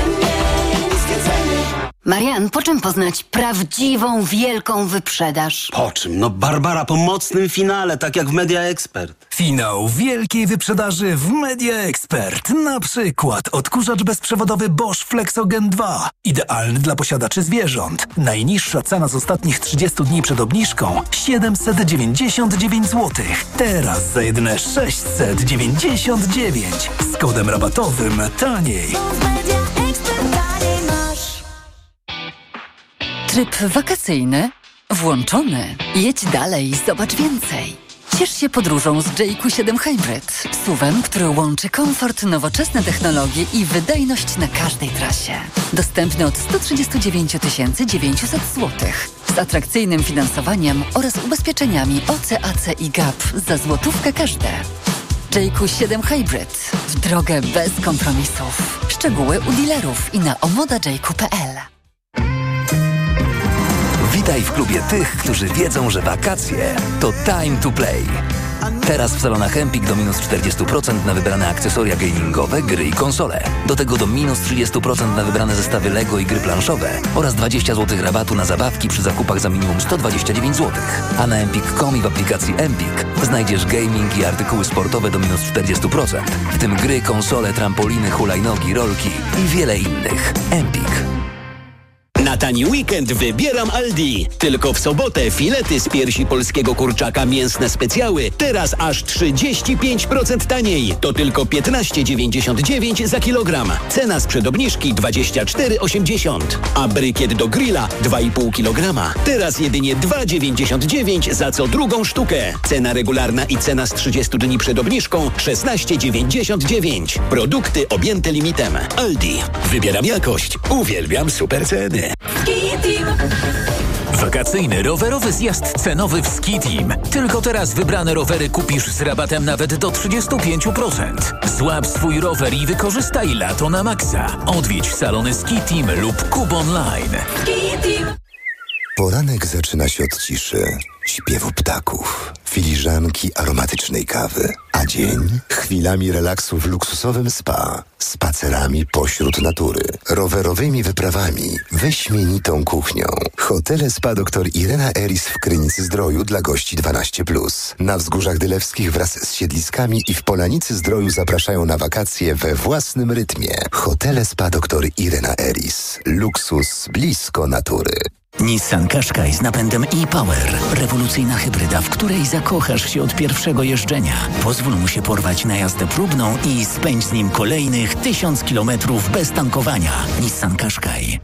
Marian, po czym poznać prawdziwą, wielką wyprzedaż? Po czym? No Barbara, po mocnym finale, tak jak w Media Expert. Finał wielkiej wyprzedaży w Media Expert. Na przykład odkurzacz bezprzewodowy Bosch Flexogen dwa. Idealny dla posiadaczy zwierząt. Najniższa cena z ostatnich trzydziestu dni przed obniżką siedemset dziewięćdziesiąt dziewięć złotych. Teraz za jedyne sześćset dziewięćdziesiąt dziewięć. Z kodem rabatowym taniej. Tryb wakacyjny włączony. Jedź dalej, zobacz więcej. Ciesz się podróżą z J Q siedem Hybrid. SUV-em, który łączy komfort, nowoczesne technologie i wydajność na każdej trasie. Dostępny od sto trzydzieści dziewięć tysięcy dziewięćset złotych. Z atrakcyjnym finansowaniem oraz ubezpieczeniami O C A C i G A P za złotówkę każde. J Q siedem Hybrid. W drogę bez kompromisów. Szczegóły u dealerów i na omoda j q kropka p l. Witaj w klubie tych, którzy wiedzą, że wakacje to time to play. Teraz w salonach Empik do minus czterdzieści procent na wybrane akcesoria gamingowe, gry i konsole. Do tego do minus trzydzieści procent na wybrane zestawy Lego i gry planszowe oraz dwadzieścia złotych rabatu na zabawki przy zakupach za minimum sto dwadzieścia dziewięć złotych. A na empik kropka com i w aplikacji Empik znajdziesz gaming i artykuły sportowe do minus czterdzieści procent, w tym gry, konsole, trampoliny, hulajnogi, rolki i wiele innych. Empik. Na tani weekend wybieram Aldi. Tylko w sobotę filety z piersi polskiego kurczaka mięsne specjały teraz aż trzydzieści pięć procent taniej. To tylko piętnaście dziewięćdziesiąt dziewięć za kilogram. Cena sprzed obniżki dwadzieścia cztery osiemdziesiąt. A brykiet do grilla dwa i pół kilograma. Teraz jedynie dwa dziewięćdziesiąt dziewięć za co drugą sztukę. Cena regularna i cena z trzydziestu dni przed obniżką szesnaście dziewięćdziesiąt dziewięć. Produkty objęte limitem. Aldi. Wybieram jakość. Uwielbiam super ceny. Wakacyjny rowerowy zjazd cenowy w Ski Team. Tylko teraz wybrane rowery kupisz z rabatem nawet do trzydzieści pięć procent. Złap swój rower i wykorzystaj lato na maksa. Odwiedź salony Ski Team lub Kub Online. Poranek zaczyna się od ciszy. śpiewu ptaków, filiżanki aromatycznej kawy, a dzień chwilami relaksu w luksusowym spa, spacerami pośród natury, rowerowymi wyprawami, wyśmienitą kuchnią. Hotele Spa dr Irena Eris w Krynicy-Zdroju dla gości dwanaście plus. Na Wzgórzach Dylewskich wraz z siedliskami i w Polanicy-Zdroju zapraszają na wakacje we własnym rytmie. Hotele Spa dr Irena Eris. Luksus blisko natury. Nissan Qashqai z napędem e-Power. Rewolucyjna hybryda, w której zakochasz się od pierwszego jeżdżenia. Pozwól mu się porwać na jazdę próbną i spędź z nim kolejnych tysiąc kilometrów bez tankowania. Nissan Qashqai.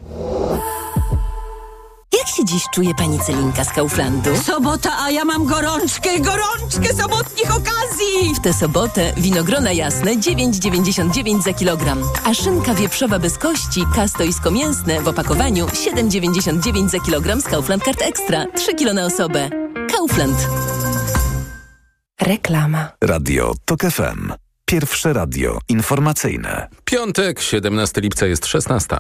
Jak się dziś czuje pani Celinka z Kauflandu? Sobota, a ja mam gorączkę, gorączkę sobotnich okazji! W tę sobotę winogrona jasne dziewięć dziewięćdziesiąt dziewięć za kilogram, a szynka wieprzowa bez kości, kastoisko mięsne w opakowaniu siedem dziewięćdziesiąt dziewięć za kilogram z Kaufland Card Extra, trzy kilo na osobę. Kaufland. Reklama. Radio TOK F M. Pierwsze radio informacyjne. Piątek, siedemnastego lipca jest szesnasta.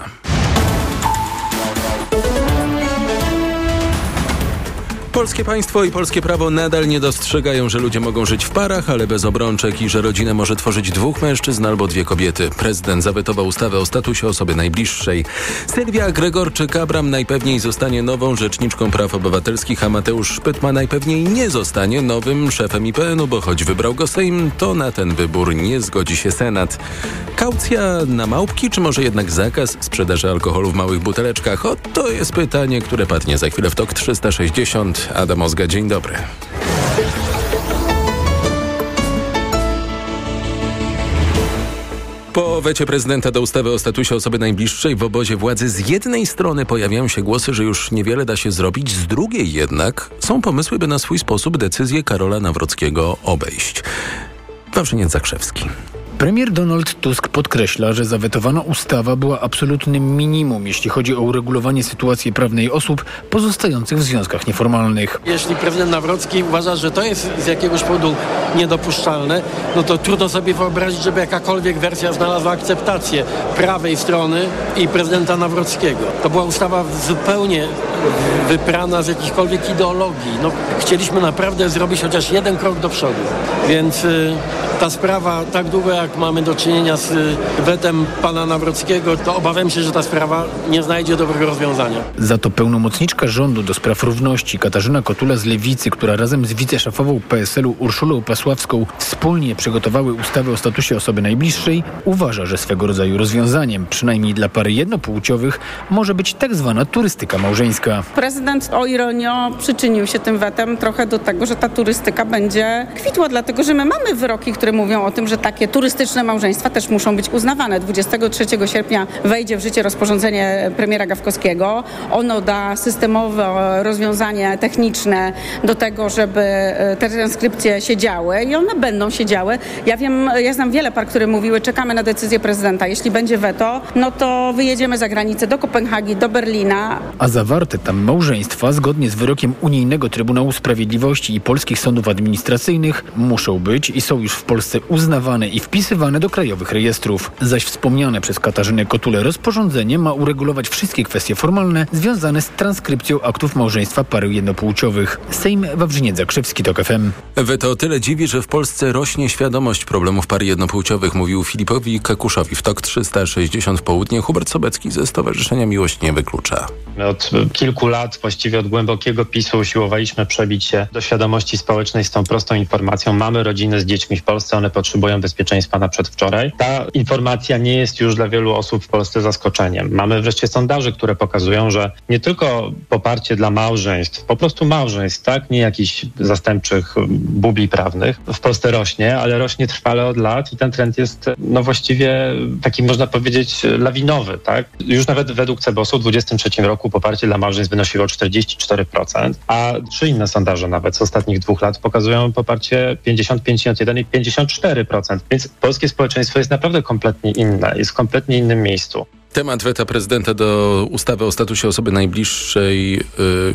Polskie państwo i polskie prawo nadal nie dostrzegają, że ludzie mogą żyć w parach, ale bez obrączek i że rodzinę może tworzyć dwóch mężczyzn albo dwie kobiety. Prezydent zawetował ustawę o statusie osoby najbliższej. Sylwia Gregorczyk-Abram najpewniej zostanie nową rzeczniczką praw obywatelskich, a Mateusz Szpytma najpewniej nie zostanie nowym szefem I P N u, bo choć wybrał go Sejm, to na ten wybór nie zgodzi się Senat. Kaucja na małpki, czy może jednak zakaz sprzedaży alkoholu w małych buteleczkach? O, to jest pytanie, które padnie za chwilę w TOK trzysta sześćdziesiąt. Adam Ozga, dzień dobry. Po wecie prezydenta do ustawy o statusie osoby najbliższej w obozie władzy z jednej strony pojawiają się głosy, że już niewiele da się zrobić, z drugiej jednak są pomysły, by na swój sposób decyzję Karola Nawrockiego obejść. Wawrzyniec Zakrzewski. Premier Donald Tusk podkreśla, że zawetowana ustawa była absolutnym minimum, jeśli chodzi o uregulowanie sytuacji prawnej osób pozostających w związkach nieformalnych. Jeśli prezydent Nawrocki uważa, że to jest z jakiegoś powodu niedopuszczalne, no to trudno sobie wyobrazić, żeby jakakolwiek wersja znalazła akceptację prawej strony i prezydenta Nawrockiego. To była ustawa zupełnie wyprana z jakichkolwiek ideologii. No, chcieliśmy naprawdę zrobić chociaż jeden krok do przodu. Więc y, ta sprawa, tak długo jak mamy do czynienia z wetem pana Nawrockiego, to obawiam się, że ta sprawa nie znajdzie dobrego rozwiązania. Za to pełnomocniczka rządu do spraw równości Katarzyna Kotula z Lewicy, która razem z wiceszefową P S L u Urszulą Pasławską wspólnie przygotowały ustawę o statusie osoby najbliższej, uważa, że swego rodzaju rozwiązaniem, przynajmniej dla pary jednopłciowych, może być tak zwana turystyka małżeńska. Prezydent, o ironio, przyczynił się tym wetem trochę do tego, że ta turystyka będzie kwitła, dlatego że my mamy wyroki, które mówią o tym, że takie turystyczne małżeństwa też muszą być uznawane. dwudziestego trzeciego sierpnia wejdzie w życie rozporządzenie premiera Gawkowskiego. Ono da systemowe rozwiązanie techniczne do tego, żeby te transkrypcje się działy i one będą się działy. Ja wiem, ja znam wiele par, które mówiły, czekamy na decyzję prezydenta. Jeśli będzie weto, no to wyjedziemy za granicę do Kopenhagi, do Berlina. A zawarte tam małżeństwa, zgodnie z wyrokiem Unijnego Trybunału Sprawiedliwości i polskich sądów administracyjnych, muszą być i są już w Polsce uznawane i wpisywane do krajowych rejestrów. Zaś wspomniane przez Katarzynę Kotulę rozporządzenie ma uregulować wszystkie kwestie formalne związane z transkrypcją aktów małżeństwa pary jednopłciowych. Sejm, Wawrzyniec Zakrzewski, TOK F M. Weto o tyle dziwi, że w Polsce rośnie świadomość problemów par jednopłciowych, mówił Filipowi Kakuszowi w TOK trzysta sześćdziesiąt w południe Hubert Sobecki ze Stowarzyszenia Miłość nie wyklucza. Od kilku lat, właściwie od głębokiego PiSu, usiłowaliśmy przebić się do świadomości społecznej z tą prostą informacją. Mamy rodziny z dziećmi w Polsce, one potrzebują bezpieczeństwa na przedwczoraj. Ta informacja nie jest już dla wielu osób w Polsce zaskoczeniem. Mamy wreszcie sondaże, które pokazują, że nie tylko poparcie dla małżeństw, po prostu małżeństw, tak, nie jakichś zastępczych bubli prawnych, w Polsce rośnie, ale rośnie trwale od lat i ten trend jest no właściwie taki, można powiedzieć, lawinowy, tak. Już nawet według C B O S u w dwudziestym trzecim roku poparcie dla małżeństw wynosiło czterdzieści cztery procent, a trzy inne sondaże nawet z ostatnich dwóch lat pokazują poparcie pięćdziesiąt pięć, pięćdziesiąt jeden i pięćdziesiąt cztery procent. Więc polskie społeczeństwo jest naprawdę kompletnie inne, jest w kompletnie innym miejscu. Temat weta prezydenta do ustawy o statusie osoby najbliższej yy,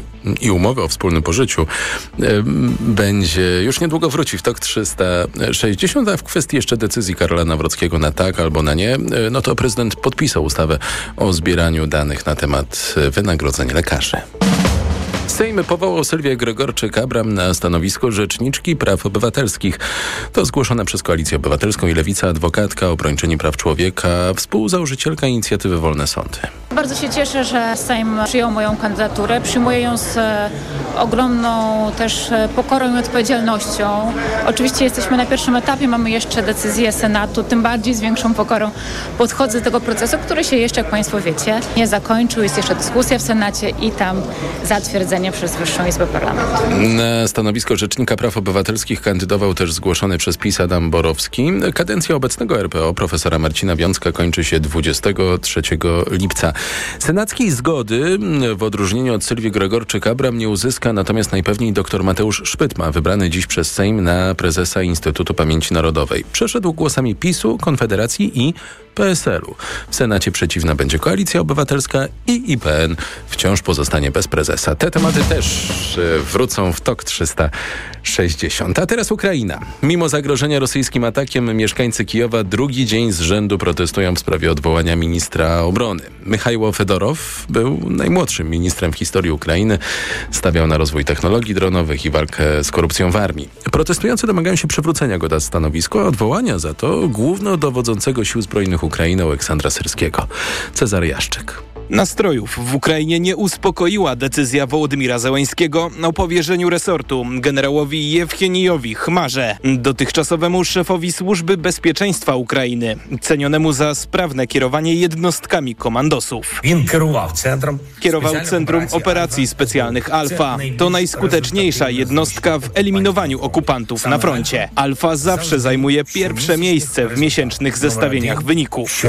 i umowy o wspólnym pożyciu yy, będzie już niedługo wróci w TOK trzysta sześćdziesiąt, a w kwestii jeszcze decyzji Karola Nawrockiego na tak albo na nie, yy, no to prezydent podpisał ustawę o zbieraniu danych na temat wynagrodzeń lekarzy. Sejm powołał Sylwię Gregorczyk-Abram na stanowisko Rzeczniczki Praw Obywatelskich. To zgłoszona przez Koalicję Obywatelską i Lewicę adwokatka, obrończyni praw człowieka, współzałożycielka inicjatywy Wolne Sądy. Bardzo się cieszę, że Sejm przyjął moją kandydaturę. Przyjmuję ją z ogromną też pokorą i odpowiedzialnością. Oczywiście jesteśmy na pierwszym etapie, mamy jeszcze decyzję Senatu, tym bardziej z większą pokorą podchodzę do tego procesu, który się jeszcze, jak Państwo wiecie, nie zakończył. Jest jeszcze dyskusja w Senacie i tam zatwierdzenie przez Wyższą Izbę Parlamentu. Na stanowisko Rzecznika Praw Obywatelskich kandydował też zgłoszony przez PiS Adam Borowski. Kadencja obecnego R P O profesora Marcina Wiącka kończy się dwudziestego trzeciego lipca. Senackiej zgody w odróżnieniu od Sylwii Gregorczyk-Abram nie uzyska natomiast najpewniej dr Mateusz Szpytma, wybrany dziś przez Sejm na prezesa Instytutu Pamięci Narodowej. Przeszedł głosami PiSu, Konfederacji i P S L u. W Senacie przeciwna będzie Koalicja Obywatelska i I P N wciąż pozostanie bez prezesa. Te tematy też wrócą w TOK trzysta sześćdziesiąt. A teraz Ukraina. Mimo zagrożenia rosyjskim atakiem mieszkańcy Kijowa drugi dzień z rzędu protestują w sprawie odwołania ministra obrony. Michajło Fedorow był najmłodszym ministrem w historii Ukrainy. Stawiał na rozwój technologii dronowych i walkę z korupcją w armii. Protestujący domagają się przywrócenia go na stanowisko, a odwołania za to głównodowodzącego Sił Zbrojnych Ukrainy Aleksandra Syrskiego. Cezary Jaszczyk. Nastrojów w Ukrainie nie uspokoiła decyzja Wołodymira Zełańskiego o powierzeniu resortu generałowi Jewchenijowi Chmarze, dotychczasowemu szefowi Służby Bezpieczeństwa Ukrainy, cenionemu za sprawne kierowanie jednostkami komandosów. Kierował Centrum Operacji Specjalnych Alfa. To najskuteczniejsza jednostka w eliminowaniu okupantów na froncie. Alfa zawsze zajmuje pierwsze miejsce w miesięcznych zestawieniach wyników.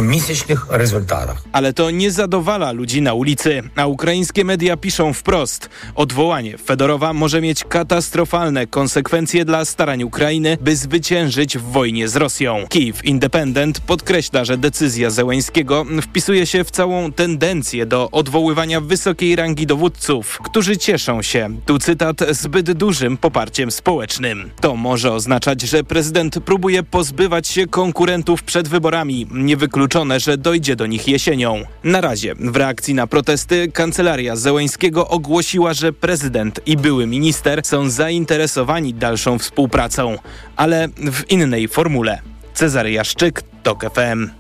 Ale to nie zadowala ludzi na ulicy, a ukraińskie media piszą wprost. Odwołanie Fedorowa może mieć katastrofalne konsekwencje dla starań Ukrainy, by zwyciężyć w wojnie z Rosją. Kyiv Independent podkreśla, że decyzja Zełańskiego wpisuje się w całą tendencję do odwoływania wysokiej rangi dowódców, którzy cieszą się, tu cytat, zbyt dużym poparciem społecznym. To może oznaczać, że prezydent próbuje pozbywać się konkurentów przed wyborami. Niewykluczone, że dojdzie do nich jesienią. Na razie w reakcji na protesty kancelaria Zełańskiego ogłosiła, że prezydent i były minister są zainteresowani dalszą współpracą, ale w innej formule. Cezary Jaszczyk, TOK F M.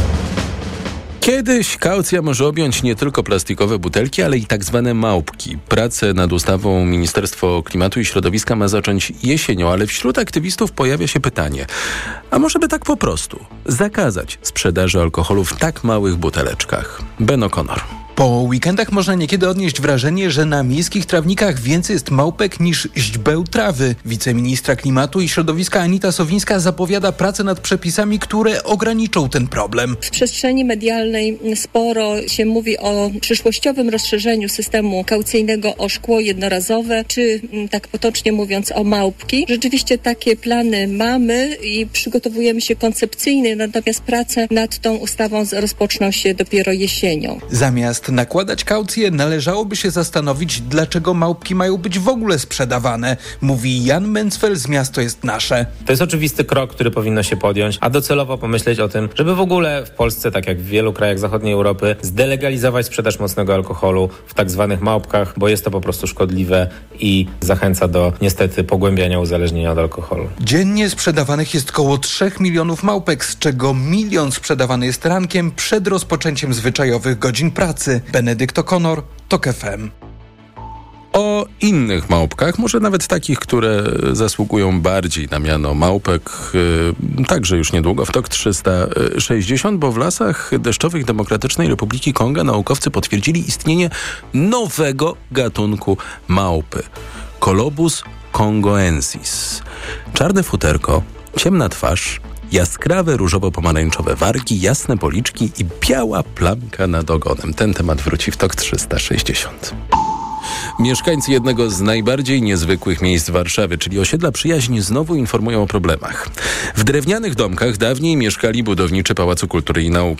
Kiedyś kaucja może objąć nie tylko plastikowe butelki, ale i tak zwane małpki. Pracę nad ustawą Ministerstwo Klimatu i Środowiska ma zacząć jesienią, ale wśród aktywistów pojawia się pytanie, a może by tak po prostu zakazać sprzedaży alkoholu w tak małych buteleczkach? Ben O'Connor. Po weekendach można niekiedy odnieść wrażenie, że na miejskich trawnikach więcej jest małpek niż źdźbeł trawy. Wiceministra Klimatu i Środowiska Anita Sowińska zapowiada pracę nad przepisami, które ograniczą ten problem. W przestrzeni medialnej sporo się mówi o przyszłościowym rozszerzeniu systemu kaucyjnego o szkło jednorazowe, czy tak potocznie mówiąc o małpki. Rzeczywiście takie plany mamy i przygotowujemy się koncepcyjnie, natomiast prace nad tą ustawą rozpoczną się dopiero jesienią. Zamiast nakładać kaucję, należałoby się zastanowić, dlaczego małpki mają być w ogóle sprzedawane, mówi Jan Mencfel z Miasto jest Nasze. To jest oczywisty krok, który powinno się podjąć, a docelowo pomyśleć o tym, żeby w ogóle w Polsce, tak jak w wielu krajach zachodniej Europy, zdelegalizować sprzedaż mocnego alkoholu w tak zwanych małpkach, bo jest to po prostu szkodliwe i zachęca do niestety pogłębiania uzależnienia od alkoholu. Dziennie sprzedawanych jest około trzech milionów małpek, z czego milion sprzedawany jest rankiem przed rozpoczęciem zwyczajowych godzin pracy. Benedykt O'Connor, TOK F M. O innych małpkach, może nawet takich, które zasługują bardziej na miano małpek, yy, także już niedługo w TOK trzysta sześćdziesiąt, bo w lasach deszczowych Demokratycznej Republiki Konga naukowcy potwierdzili istnienie nowego gatunku małpy. Colobus congoensis. Czarne futerko, ciemna twarz, jaskrawe różowo-pomarańczowe wargi, jasne policzki i biała plamka nad ogonem. Ten temat wróci w TOK trzysta sześćdziesiąt. Mieszkańcy jednego z najbardziej niezwykłych miejsc Warszawy, czyli osiedla Przyjaźń, znowu informują o problemach. W drewnianych domkach dawniej mieszkali budowniczy Pałacu Kultury i Nauki.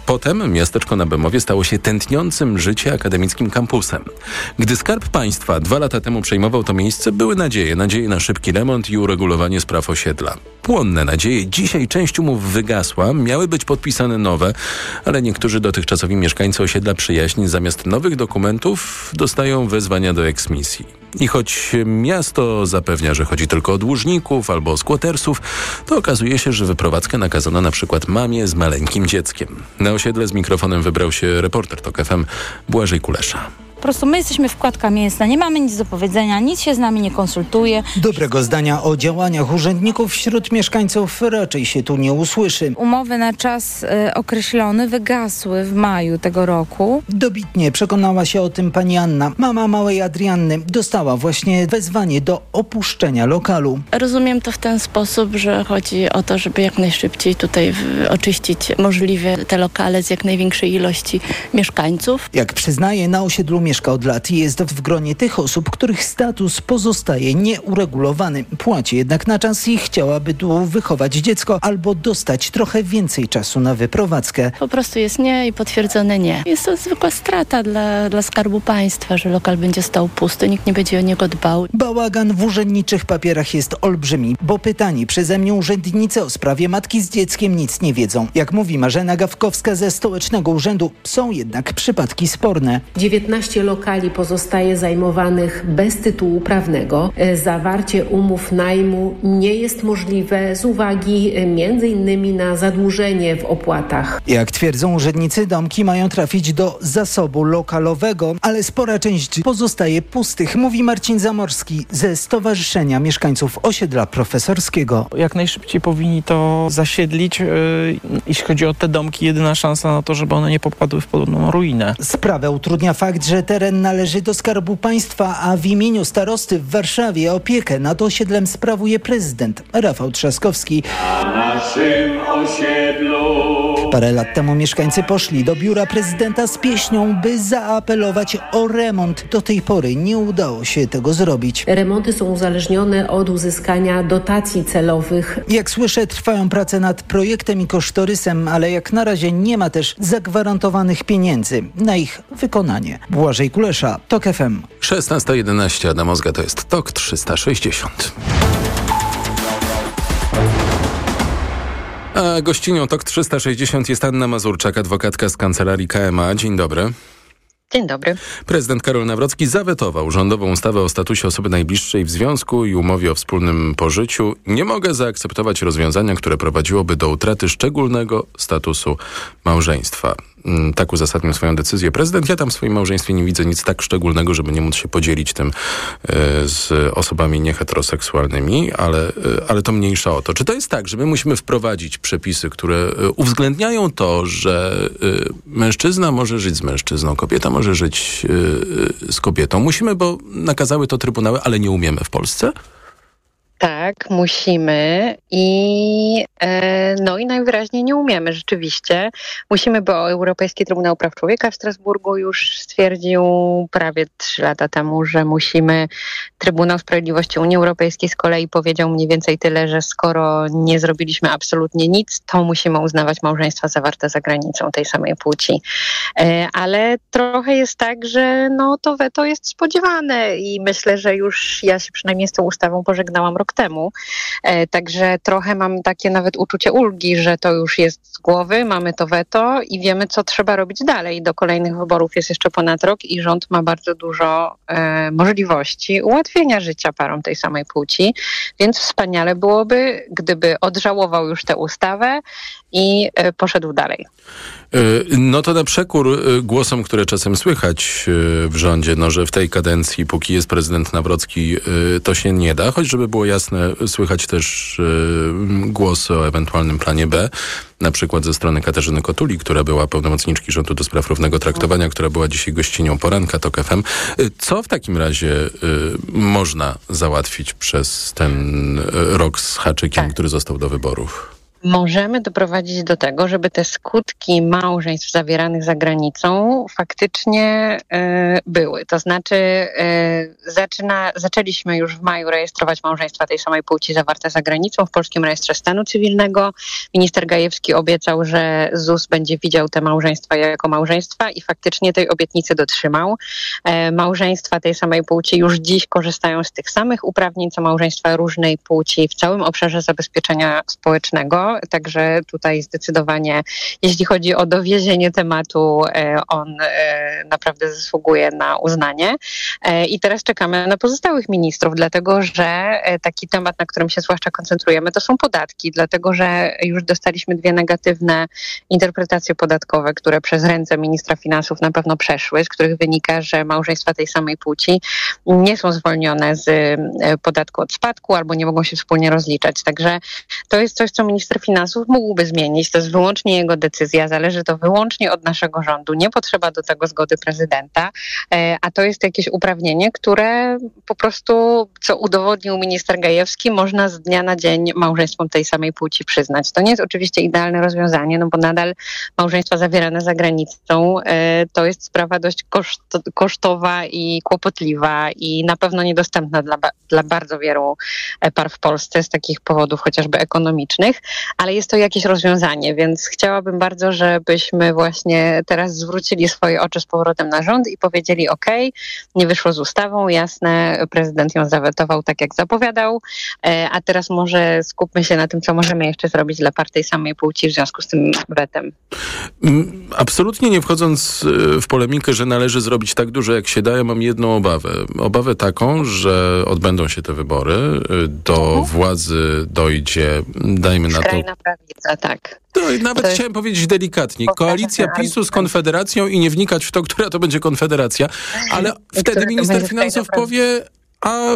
Potem miasteczko na Bemowie stało się tętniącym życie akademickim kampusem. Gdy Skarb Państwa dwa lata temu przejmował to miejsce, były nadzieje, nadzieje na szybki remont i uregulowanie spraw osiedla. Płonne nadzieje, dzisiaj część umów wygasła, miały być podpisane nowe, ale niektórzy dotychczasowi mieszkańcy osiedla Przyjaźń zamiast nowych dokumentów dostają wezwania do eksmisji. I choć miasto zapewnia, że chodzi tylko o dłużników albo o skłotersów, to okazuje się, że wyprowadzkę nakazano na przykład mamie z maleńkim dzieckiem. Na osiedle z mikrofonem wybrał się reporter TOK F M Błażej Kulesza. Po prostu my jesteśmy wkładka mięsna, nie mamy nic do powiedzenia, nic się z nami nie konsultuje. Dobrego zdania o działaniach urzędników wśród mieszkańców raczej się tu nie usłyszy. Umowy na czas y, określony wygasły w maju tego roku. Dobitnie przekonała się o tym pani Anna. Mama małej Adrianny dostała właśnie wezwanie do opuszczenia lokalu. Rozumiem to w ten sposób, że chodzi o to, żeby jak najszybciej tutaj w, oczyścić możliwie te lokale z jak największej ilości mieszkańców. Jak przyznaje, na osiedlu mieszka od lat i jest w gronie tych osób, których status pozostaje nieuregulowany. Płaci jednak na czas i chciałaby tu wychować dziecko albo dostać trochę więcej czasu na wyprowadzkę. Po prostu jest nie i potwierdzone nie. Jest to zwykła strata dla, dla Skarbu Państwa, że lokal będzie stał pusty, nikt nie będzie o niego dbał. Bałagan w urzędniczych papierach jest olbrzymi, bo pytani przeze mnie urzędnicy o sprawie matki z dzieckiem nic nie wiedzą. Jak mówi Marzena Gawkowska ze Stołecznego Urzędu, są jednak przypadki sporne. dziewiętnaście lokali pozostaje zajmowanych bez tytułu prawnego. Zawarcie umów najmu nie jest możliwe z uwagi między innymi na zadłużenie w opłatach. Jak twierdzą urzędnicy, domki mają trafić do zasobu lokalowego, ale spora część pozostaje pustych, mówi Marcin Zamorski ze Stowarzyszenia Mieszkańców Osiedla Profesorskiego. Jak najszybciej powinni to zasiedlić. Jeśli chodzi o te domki, jedyna szansa na to, żeby one nie popadły w podobną ruinę. Sprawę utrudnia fakt, że teren należy do Skarbu Państwa, a w imieniu starosty w Warszawie opiekę nad osiedlem sprawuje prezydent Rafał Trzaskowski. Na naszym osiedlu. Parę lat temu mieszkańcy poszli do biura prezydenta z pieśnią, by zaapelować o remont. Do tej pory nie udało się tego zrobić. Remonty są uzależnione od uzyskania dotacji celowych. Jak słyszę, trwają prace nad projektem i kosztorysem, ale jak na razie nie ma też zagwarantowanych pieniędzy na ich wykonanie. Błażej Kulesza, TOK F M. szesnasta jedenaście, Adam Ozga, to jest TOK trzysta sześćdziesiąt. A gościnią TOK trzysta sześćdziesiąt jest Anna Mazurczak, adwokatka z kancelarii K M A. Dzień dobry. Dzień dobry. Prezydent Karol Nawrocki zawetował rządową ustawę o statusie osoby najbliższej w związku i umowie o wspólnym pożyciu. Nie mogę zaakceptować rozwiązania, które prowadziłoby do utraty szczególnego statusu małżeństwa. Tak uzasadnił swoją decyzję prezydent. Ja tam w swoim małżeństwie nie widzę nic tak szczególnego, żeby nie móc się podzielić tym z osobami nieheteroseksualnymi, ale, ale to mniejsza o to. Czy to jest tak, że my musimy wprowadzić przepisy, które uwzględniają to, że mężczyzna może żyć z mężczyzną, kobieta może żyć z kobietą? Musimy, bo nakazały to trybunały, ale nie umiemy w Polsce? Tak, musimy i e, no i najwyraźniej nie umiemy rzeczywiście. Musimy, bo Europejski Trybunał Praw Człowieka w Strasburgu już stwierdził prawie trzy lata temu, że musimy. Trybunał Sprawiedliwości Unii Europejskiej z kolei powiedział mniej więcej tyle, że skoro nie zrobiliśmy absolutnie nic, to musimy uznawać małżeństwa zawarte za granicą tej samej płci. E, ale trochę jest tak, że no to weto jest spodziewane i myślę, że już ja się przynajmniej z tą ustawą pożegnałam rok temu. E, także trochę mam takie nawet uczucie ulgi, że to już jest z głowy, mamy to weto i wiemy, co trzeba robić dalej. Do kolejnych wyborów jest jeszcze ponad rok i rząd ma bardzo dużo e, możliwości ułatwienia życia parom tej samej płci, więc wspaniale byłoby, gdyby odżałował już tę ustawę i e, poszedł dalej. No to na przekór głosom, które czasem słychać w rządzie, no, że w tej kadencji, póki jest prezydent Nawrocki, to się nie da, choć żeby było jasne, słychać też głosy o ewentualnym planie B, na przykład ze strony Katarzyny Kotuli, która była pełnomocniczki rządu do spraw równego traktowania, która była dzisiaj gościnią poranka TOK F M. Co w takim razie y, można załatwić przez ten rok z haczykiem, tak, który został do wyborów? możemy doprowadzić do tego, żeby te skutki małżeństw zawieranych za granicą faktycznie y, były. To znaczy y, zaczyna, zaczęliśmy już w maju rejestrować małżeństwa tej samej płci zawarte za granicą w Polskim Rejestrze Stanu Cywilnego. Minister Gajewski obiecał, że Z U S będzie widział te małżeństwa jako małżeństwa i faktycznie tej obietnicy dotrzymał. Y, małżeństwa tej samej płci już dziś korzystają z tych samych uprawnień, co małżeństwa różnej płci w całym obszarze zabezpieczenia społecznego. Także tutaj zdecydowanie, jeśli chodzi o dowiezienie tematu, on naprawdę zasługuje na uznanie. I teraz czekamy na pozostałych ministrów, dlatego że taki temat, na którym się zwłaszcza koncentrujemy, to są podatki, dlatego że już dostaliśmy dwie negatywne interpretacje podatkowe, które przez ręce ministra finansów na pewno przeszły, z których wynika, że małżeństwa tej samej płci nie są zwolnione z podatku od spadku albo nie mogą się wspólnie rozliczać. Także to jest coś, co minister finansów mógłby zmienić. To jest wyłącznie jego decyzja, zależy to wyłącznie od naszego rządu. Nie potrzeba do tego zgody prezydenta, a to jest jakieś uprawnienie, które po prostu, co udowodnił minister Gajewski, można z dnia na dzień małżeństwom tej samej płci przyznać. To nie jest oczywiście idealne rozwiązanie, no bo nadal małżeństwa zawierane za granicą to jest sprawa dość koszt, kosztowa i kłopotliwa i na pewno niedostępna dla, dla bardzo wielu par w Polsce z takich powodów chociażby ekonomicznych, ale jest to jakieś rozwiązanie, więc chciałabym bardzo, żebyśmy właśnie teraz zwrócili swoje oczy z powrotem na rząd i powiedzieli ok, nie wyszło z ustawą, jasne, prezydent ją zawetował tak jak zapowiadał, a teraz może skupmy się na tym, co możemy jeszcze zrobić dla par tej samej płci w związku z tym wetem. Absolutnie nie wchodząc w polemikę, że należy zrobić tak dużo jak się da, ja mam jedną obawę. Obawę taką, że odbędą się te wybory, do mhm. władzy dojdzie, dajmy na to... Skrajna prawica, tak. To nawet to chciałem powiedzieć delikatnie. Koalicja PiSu z Konfederacją i nie wnikać w to, która to będzie Konfederacja, ale wtedy minister finansów powie, a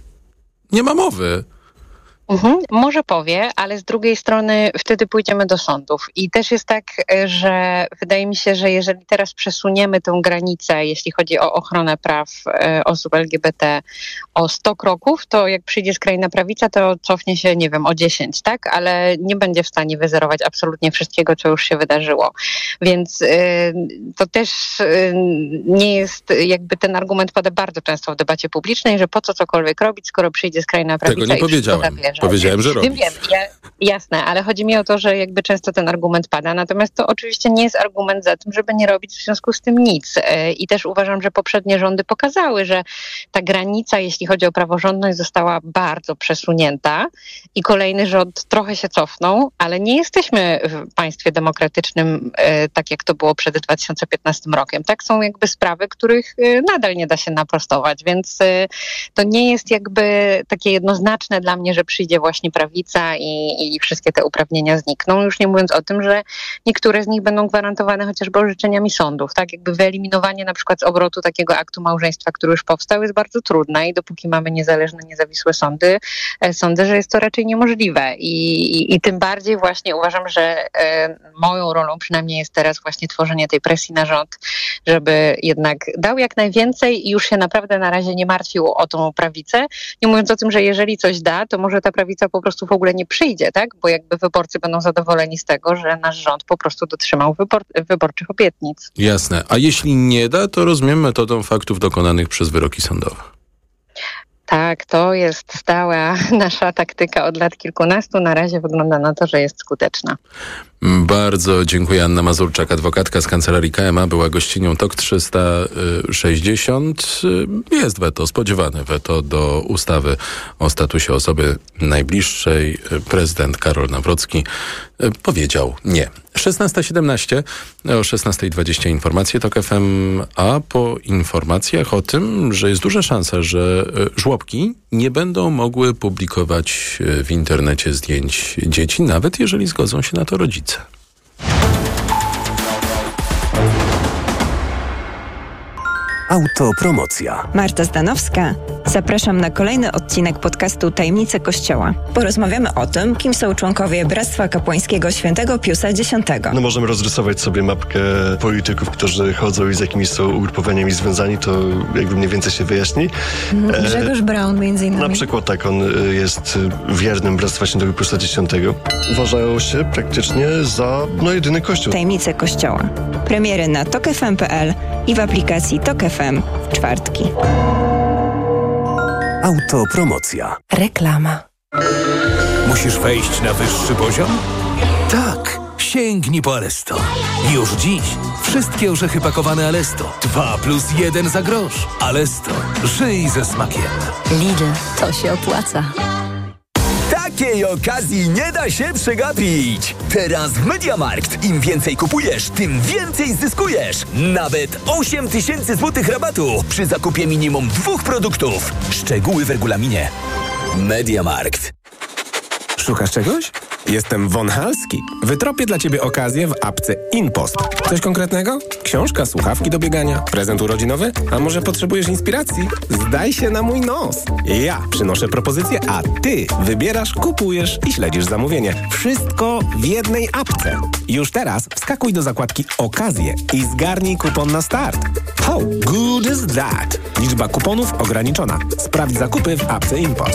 nie ma mowy. Mhm, może powie, ale z drugiej strony wtedy pójdziemy do sądów. I też jest tak, że wydaje mi się, że jeżeli teraz przesuniemy tę granicę, jeśli chodzi o ochronę praw e, osób L G B T o sto kroków, to jak przyjdzie skrajna prawica, to cofnie się, nie wiem, o dziesięć, tak? Ale nie będzie w stanie wyzerować absolutnie wszystkiego, co już się wydarzyło. Więc e, to też e, nie jest, jakby ten argument pada bardzo często w debacie publicznej, że po co cokolwiek robić, skoro przyjdzie skrajna prawica. Tego nie i powiedziałem. Powiedziałem, że robić. Wiem, wiem, ja, jasne, ale chodzi mi o to, że jakby często ten argument pada, natomiast to oczywiście nie jest argument za tym, żeby nie robić w związku z tym nic. I też uważam, że poprzednie rządy pokazały, że ta granica, jeśli chodzi o praworządność, została bardzo przesunięta i kolejny rząd trochę się cofnął, ale nie jesteśmy w państwie demokratycznym tak, jak to było przed dwa tysiące piętnastym rokiem. Tak, są jakby sprawy, których nadal nie da się naprostować, więc to nie jest jakby takie jednoznaczne dla mnie, że przyjdzie właśnie prawica i, i wszystkie te uprawnienia znikną. Już nie mówiąc o tym, że niektóre z nich będą gwarantowane chociażby orzeczeniami sądów. Tak, jakby wyeliminowanie na przykład z obrotu takiego aktu małżeństwa, który już powstał, jest bardzo trudne i dopóki mamy niezależne, niezawisłe sądy, sądzę, że jest to raczej niemożliwe. I, i, i tym bardziej właśnie uważam, że e, moją rolą przynajmniej jest teraz właśnie tworzenie tej presji na rząd, żeby jednak dał jak najwięcej i już się naprawdę na razie nie martwił o tą prawicę. Nie mówiąc o tym, że jeżeli coś da, to może ta prawica po prostu w ogóle nie przyjdzie, tak? Bo jakby wyborcy będą zadowoleni z tego, że nasz rząd po prostu dotrzymał wybor- wyborczych obietnic. Jasne. A jeśli nie da, to rozumiem metodą faktów dokonanych przez wyroki sądowe. Tak, to jest stała nasza taktyka od lat kilkunastu. Na razie wygląda na to, że jest skuteczna. Bardzo dziękuję. Anna Mazurczak, adwokatka z Kancelarii K M A, była gościnią T O K trzysta sześćdziesiąt. Jest weto, spodziewane weto do ustawy o statusie osoby najbliższej. Prezydent Karol Nawrocki powiedział nie. szesnasta siedemnaście, o szesnasta dwadzieścia informacje T O K F M, a po informacjach o tym, że jest duża szansa, że żłobki nie będą mogły publikować w internecie zdjęć dzieci, nawet jeżeli zgodzą się na to rodzice. Autopromocja. Marta Zdanowska. Zapraszam na kolejny odcinek podcastu Tajemnice Kościoła. Porozmawiamy o tym, kim są członkowie Bractwa Kapłańskiego Świętego Piusa X. No możemy rozrysować sobie mapkę polityków, którzy chodzą i z jakimiś są ugrupowaniami związani, to jakby mniej więcej się wyjaśni. Grzegorz e, Braun między innymi. Na przykład tak, on jest wiernym Bractwa Świętego Piusa X. Uważają się praktycznie za no jedyny kościół. Tajemnice Kościoła. Premiery na tok f m kropka p l i w aplikacji Tok F M w czwartki. Autopromocja. Reklama. Musisz wejść na wyższy poziom? Tak. Sięgnij po Alesto. Już dziś wszystkie orzechy pakowane Alesto. Dwa plus jeden za grosz. Alesto. Żyj ze smakiem. Lidl. To się opłaca. Takiej okazji nie da się przegapić. Teraz w MediaMarkt im więcej kupujesz, tym więcej zyskujesz. Nawet osiem tysięcy złotych rabatu przy zakupie minimum dwóch produktów. Szczegóły w regulaminie. MediaMarkt. Szukasz czegoś? Jestem Von Halski. Wytropię dla Ciebie okazję w apce InPost. Coś konkretnego? Książka, słuchawki do biegania, prezent urodzinowy? A może potrzebujesz inspiracji? Zdaj się na mój nos. Ja przynoszę propozycję, a Ty wybierasz, kupujesz i śledzisz zamówienie. Wszystko w jednej apce. Już teraz wskakuj do zakładki Okazje i zgarnij kupon na start. How good is that? Liczba kuponów ograniczona. Sprawdź zakupy w apce InPost.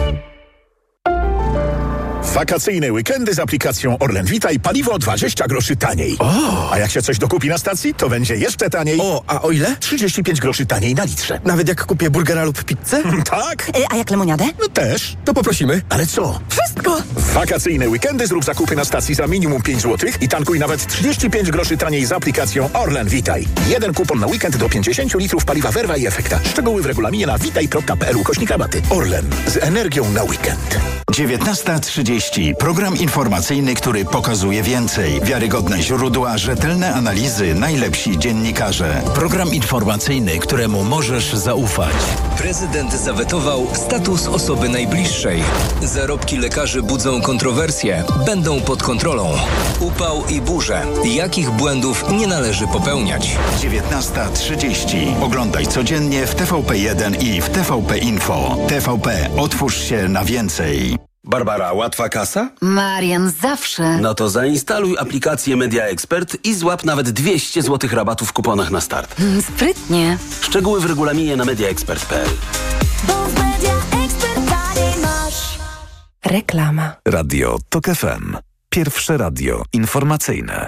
Wakacyjne weekendy z aplikacją Orlen Vitaj paliwo dwadzieścia groszy taniej. O! A jak się coś dokupi na stacji, to będzie jeszcze taniej. O, a o ile? trzydzieści pięć groszy taniej na litrze. Nawet jak kupię burgera lub pizzę? Tak. E, a jak lemoniadę? No też. To poprosimy. Ale co? Wszystko. W wakacyjne weekendy zrób zakupy na stacji za minimum pięć złotych i tankuj nawet trzydzieści pięć groszy taniej z aplikacją Orlen Vitaj. Jeden kupon na weekend do pięćdziesiąt litrów paliwa Verva i Efekta. Szczegóły w regulaminie na witaj kropka p l ukośnik rabaty. Orlen. Z energią na weekend. dziewiętnasta trzydzieści. Program informacyjny, który pokazuje więcej. Wiarygodne źródła, rzetelne analizy, najlepsi dziennikarze. Program informacyjny, któremu możesz zaufać. Prezydent zawetował status osoby najbliższej. Zarobki lekarzy budzą kontrowersje. Będą pod kontrolą. Upał i burze. Jakich błędów nie należy popełniać? dziewiętnasta trzydzieści. Oglądaj codziennie w T V P jeden i w T V P Info. T V P. Otwórz się na więcej. Barbara, łatwa kasa? Marian, zawsze. No to zainstaluj aplikację Media Expert i złap nawet dwieście złotych rabatu w kuponach na start. Mm, sprytnie. Szczegóły w regulaminie na media expert kropka p l. Bo w Media Expert masz. Reklama. Radio Tok F M. Pierwsze radio informacyjne.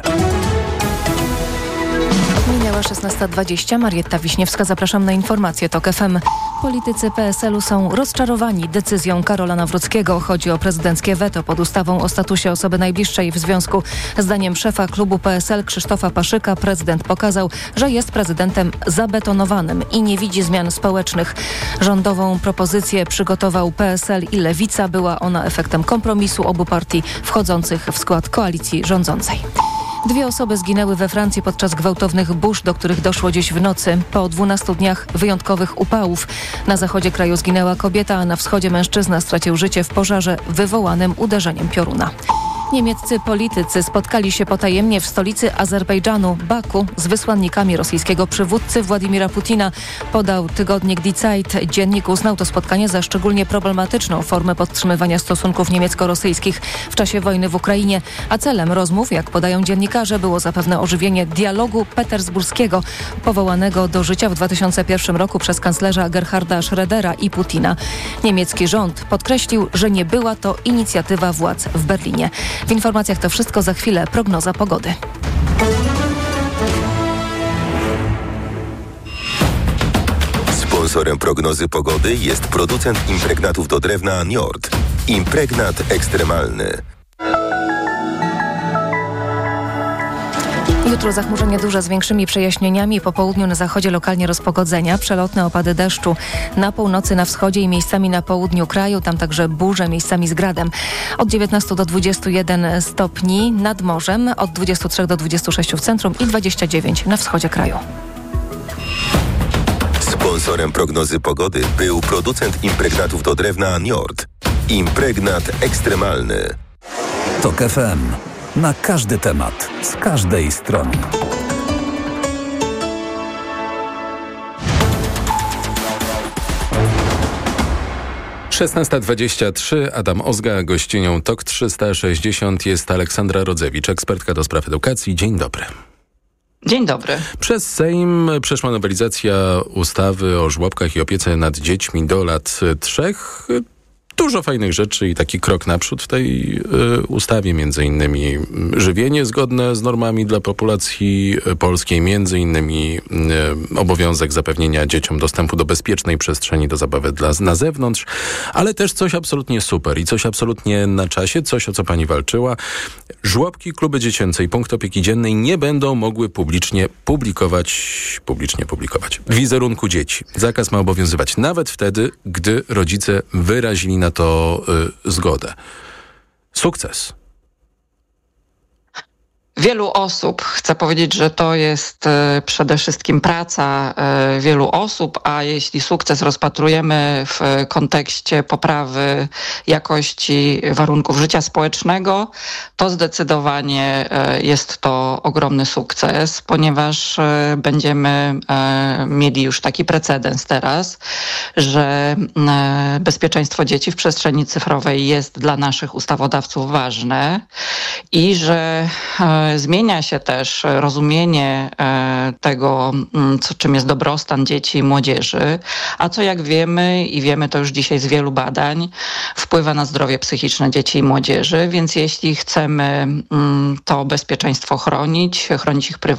Minęła szesnasta dwadzieścia. Marietta Wiśniewska, zapraszam na informacje Tok F M. Politycy P S L u są rozczarowani decyzją Karola Nawrockiego. Chodzi o prezydenckie weto pod ustawą o statusie osoby najbliższej w związku. Zdaniem szefa klubu P S L Krzysztofa Paszyka prezydent pokazał, że jest prezydentem zabetonowanym i nie widzi zmian społecznych. Rządową propozycję przygotował P S L i Lewica. Była ona efektem kompromisu obu partii wchodzących w skład koalicji rządzącej. Dwie osoby zginęły we Francji podczas gwałtownych burz, do których doszło dziś w nocy. Po dwunastu dniach wyjątkowych upałów na zachodzie kraju zginęła kobieta, a na wschodzie mężczyzna stracił życie w pożarze wywołanym uderzeniem pioruna. Niemieccy politycy spotkali się potajemnie w stolicy Azerbejdżanu, Baku, z wysłannikami rosyjskiego przywódcy Władimira Putina, podał tygodnik Die Zeit. Dziennik uznał to spotkanie za szczególnie problematyczną formę podtrzymywania stosunków niemiecko-rosyjskich w czasie wojny w Ukrainie, a celem rozmów, jak podają dziennikarze, było zapewne ożywienie dialogu petersburskiego, powołanego do życia w dwa tysiące pierwszym roku przez kanclerza Gerharda Schrödera i Putina. Niemiecki rząd podkreślił, że nie była to inicjatywa władz w Berlinie. W informacjach to wszystko, za chwilę prognoza pogody. Sponsorem prognozy pogody jest producent impregnatów do drewna Njord. Impregnat ekstremalny. Jutro zachmurzenie duże z większymi przejaśnieniami. Po południu na zachodzie lokalnie rozpogodzenia, przelotne opady deszczu na północy, na wschodzie i miejscami na południu kraju. Tam także burze, miejscami z gradem. Od dziewiętnastu do dwudziestu jeden stopni nad morzem, od dwudziestu trzech do dwudziestu sześciu w centrum i dwadzieścia dziewięć na wschodzie kraju. Sponsorem prognozy pogody był producent impregnatów do drewna Njord. Impregnat ekstremalny. Tok F M. Na każdy temat, z każdej strony. szesnasta dwadzieścia trzy, Adam Ozga, gościnią T O K trzysta sześćdziesiąt jest Aleksandra Rodzewicz, ekspertka do spraw edukacji. Dzień dobry. Dzień dobry. Przez Sejm przeszła nowelizacja ustawy o żłobkach i opiece nad dziećmi do lat trzech. Dużo fajnych rzeczy i taki krok naprzód w tej y, ustawie, między innymi żywienie zgodne z normami dla populacji polskiej, między innymi y, obowiązek zapewnienia dzieciom dostępu do bezpiecznej przestrzeni do zabawy dla, na zewnątrz, ale też coś absolutnie super i coś absolutnie na czasie, coś o co pani walczyła. Żłobki, kluby dziecięce i punkt opieki dziennej nie będą mogły publicznie publikować, publicznie publikować wizerunku dzieci. Zakaz ma obowiązywać nawet wtedy, gdy rodzice wyrazili na to y, zgodę. Sukces. Wielu osób, chcę powiedzieć, że to jest y, przede wszystkim praca y, wielu osób, a jeśli sukces rozpatrujemy w kontekście poprawy jakości warunków życia społecznego, to zdecydowanie y, jest to ogromny sukces, ponieważ y, będziemy y, mieli już taki precedens teraz, że y, bezpieczeństwo dzieci w przestrzeni cyfrowej jest dla naszych ustawodawców ważne i że y, zmienia się też rozumienie tego, co, czym jest dobrostan dzieci i młodzieży, a co jak wiemy i wiemy to już dzisiaj z wielu badań, wpływa na zdrowie psychiczne dzieci i młodzieży, więc jeśli chcemy to bezpieczeństwo chronić, chronić ich prywatność,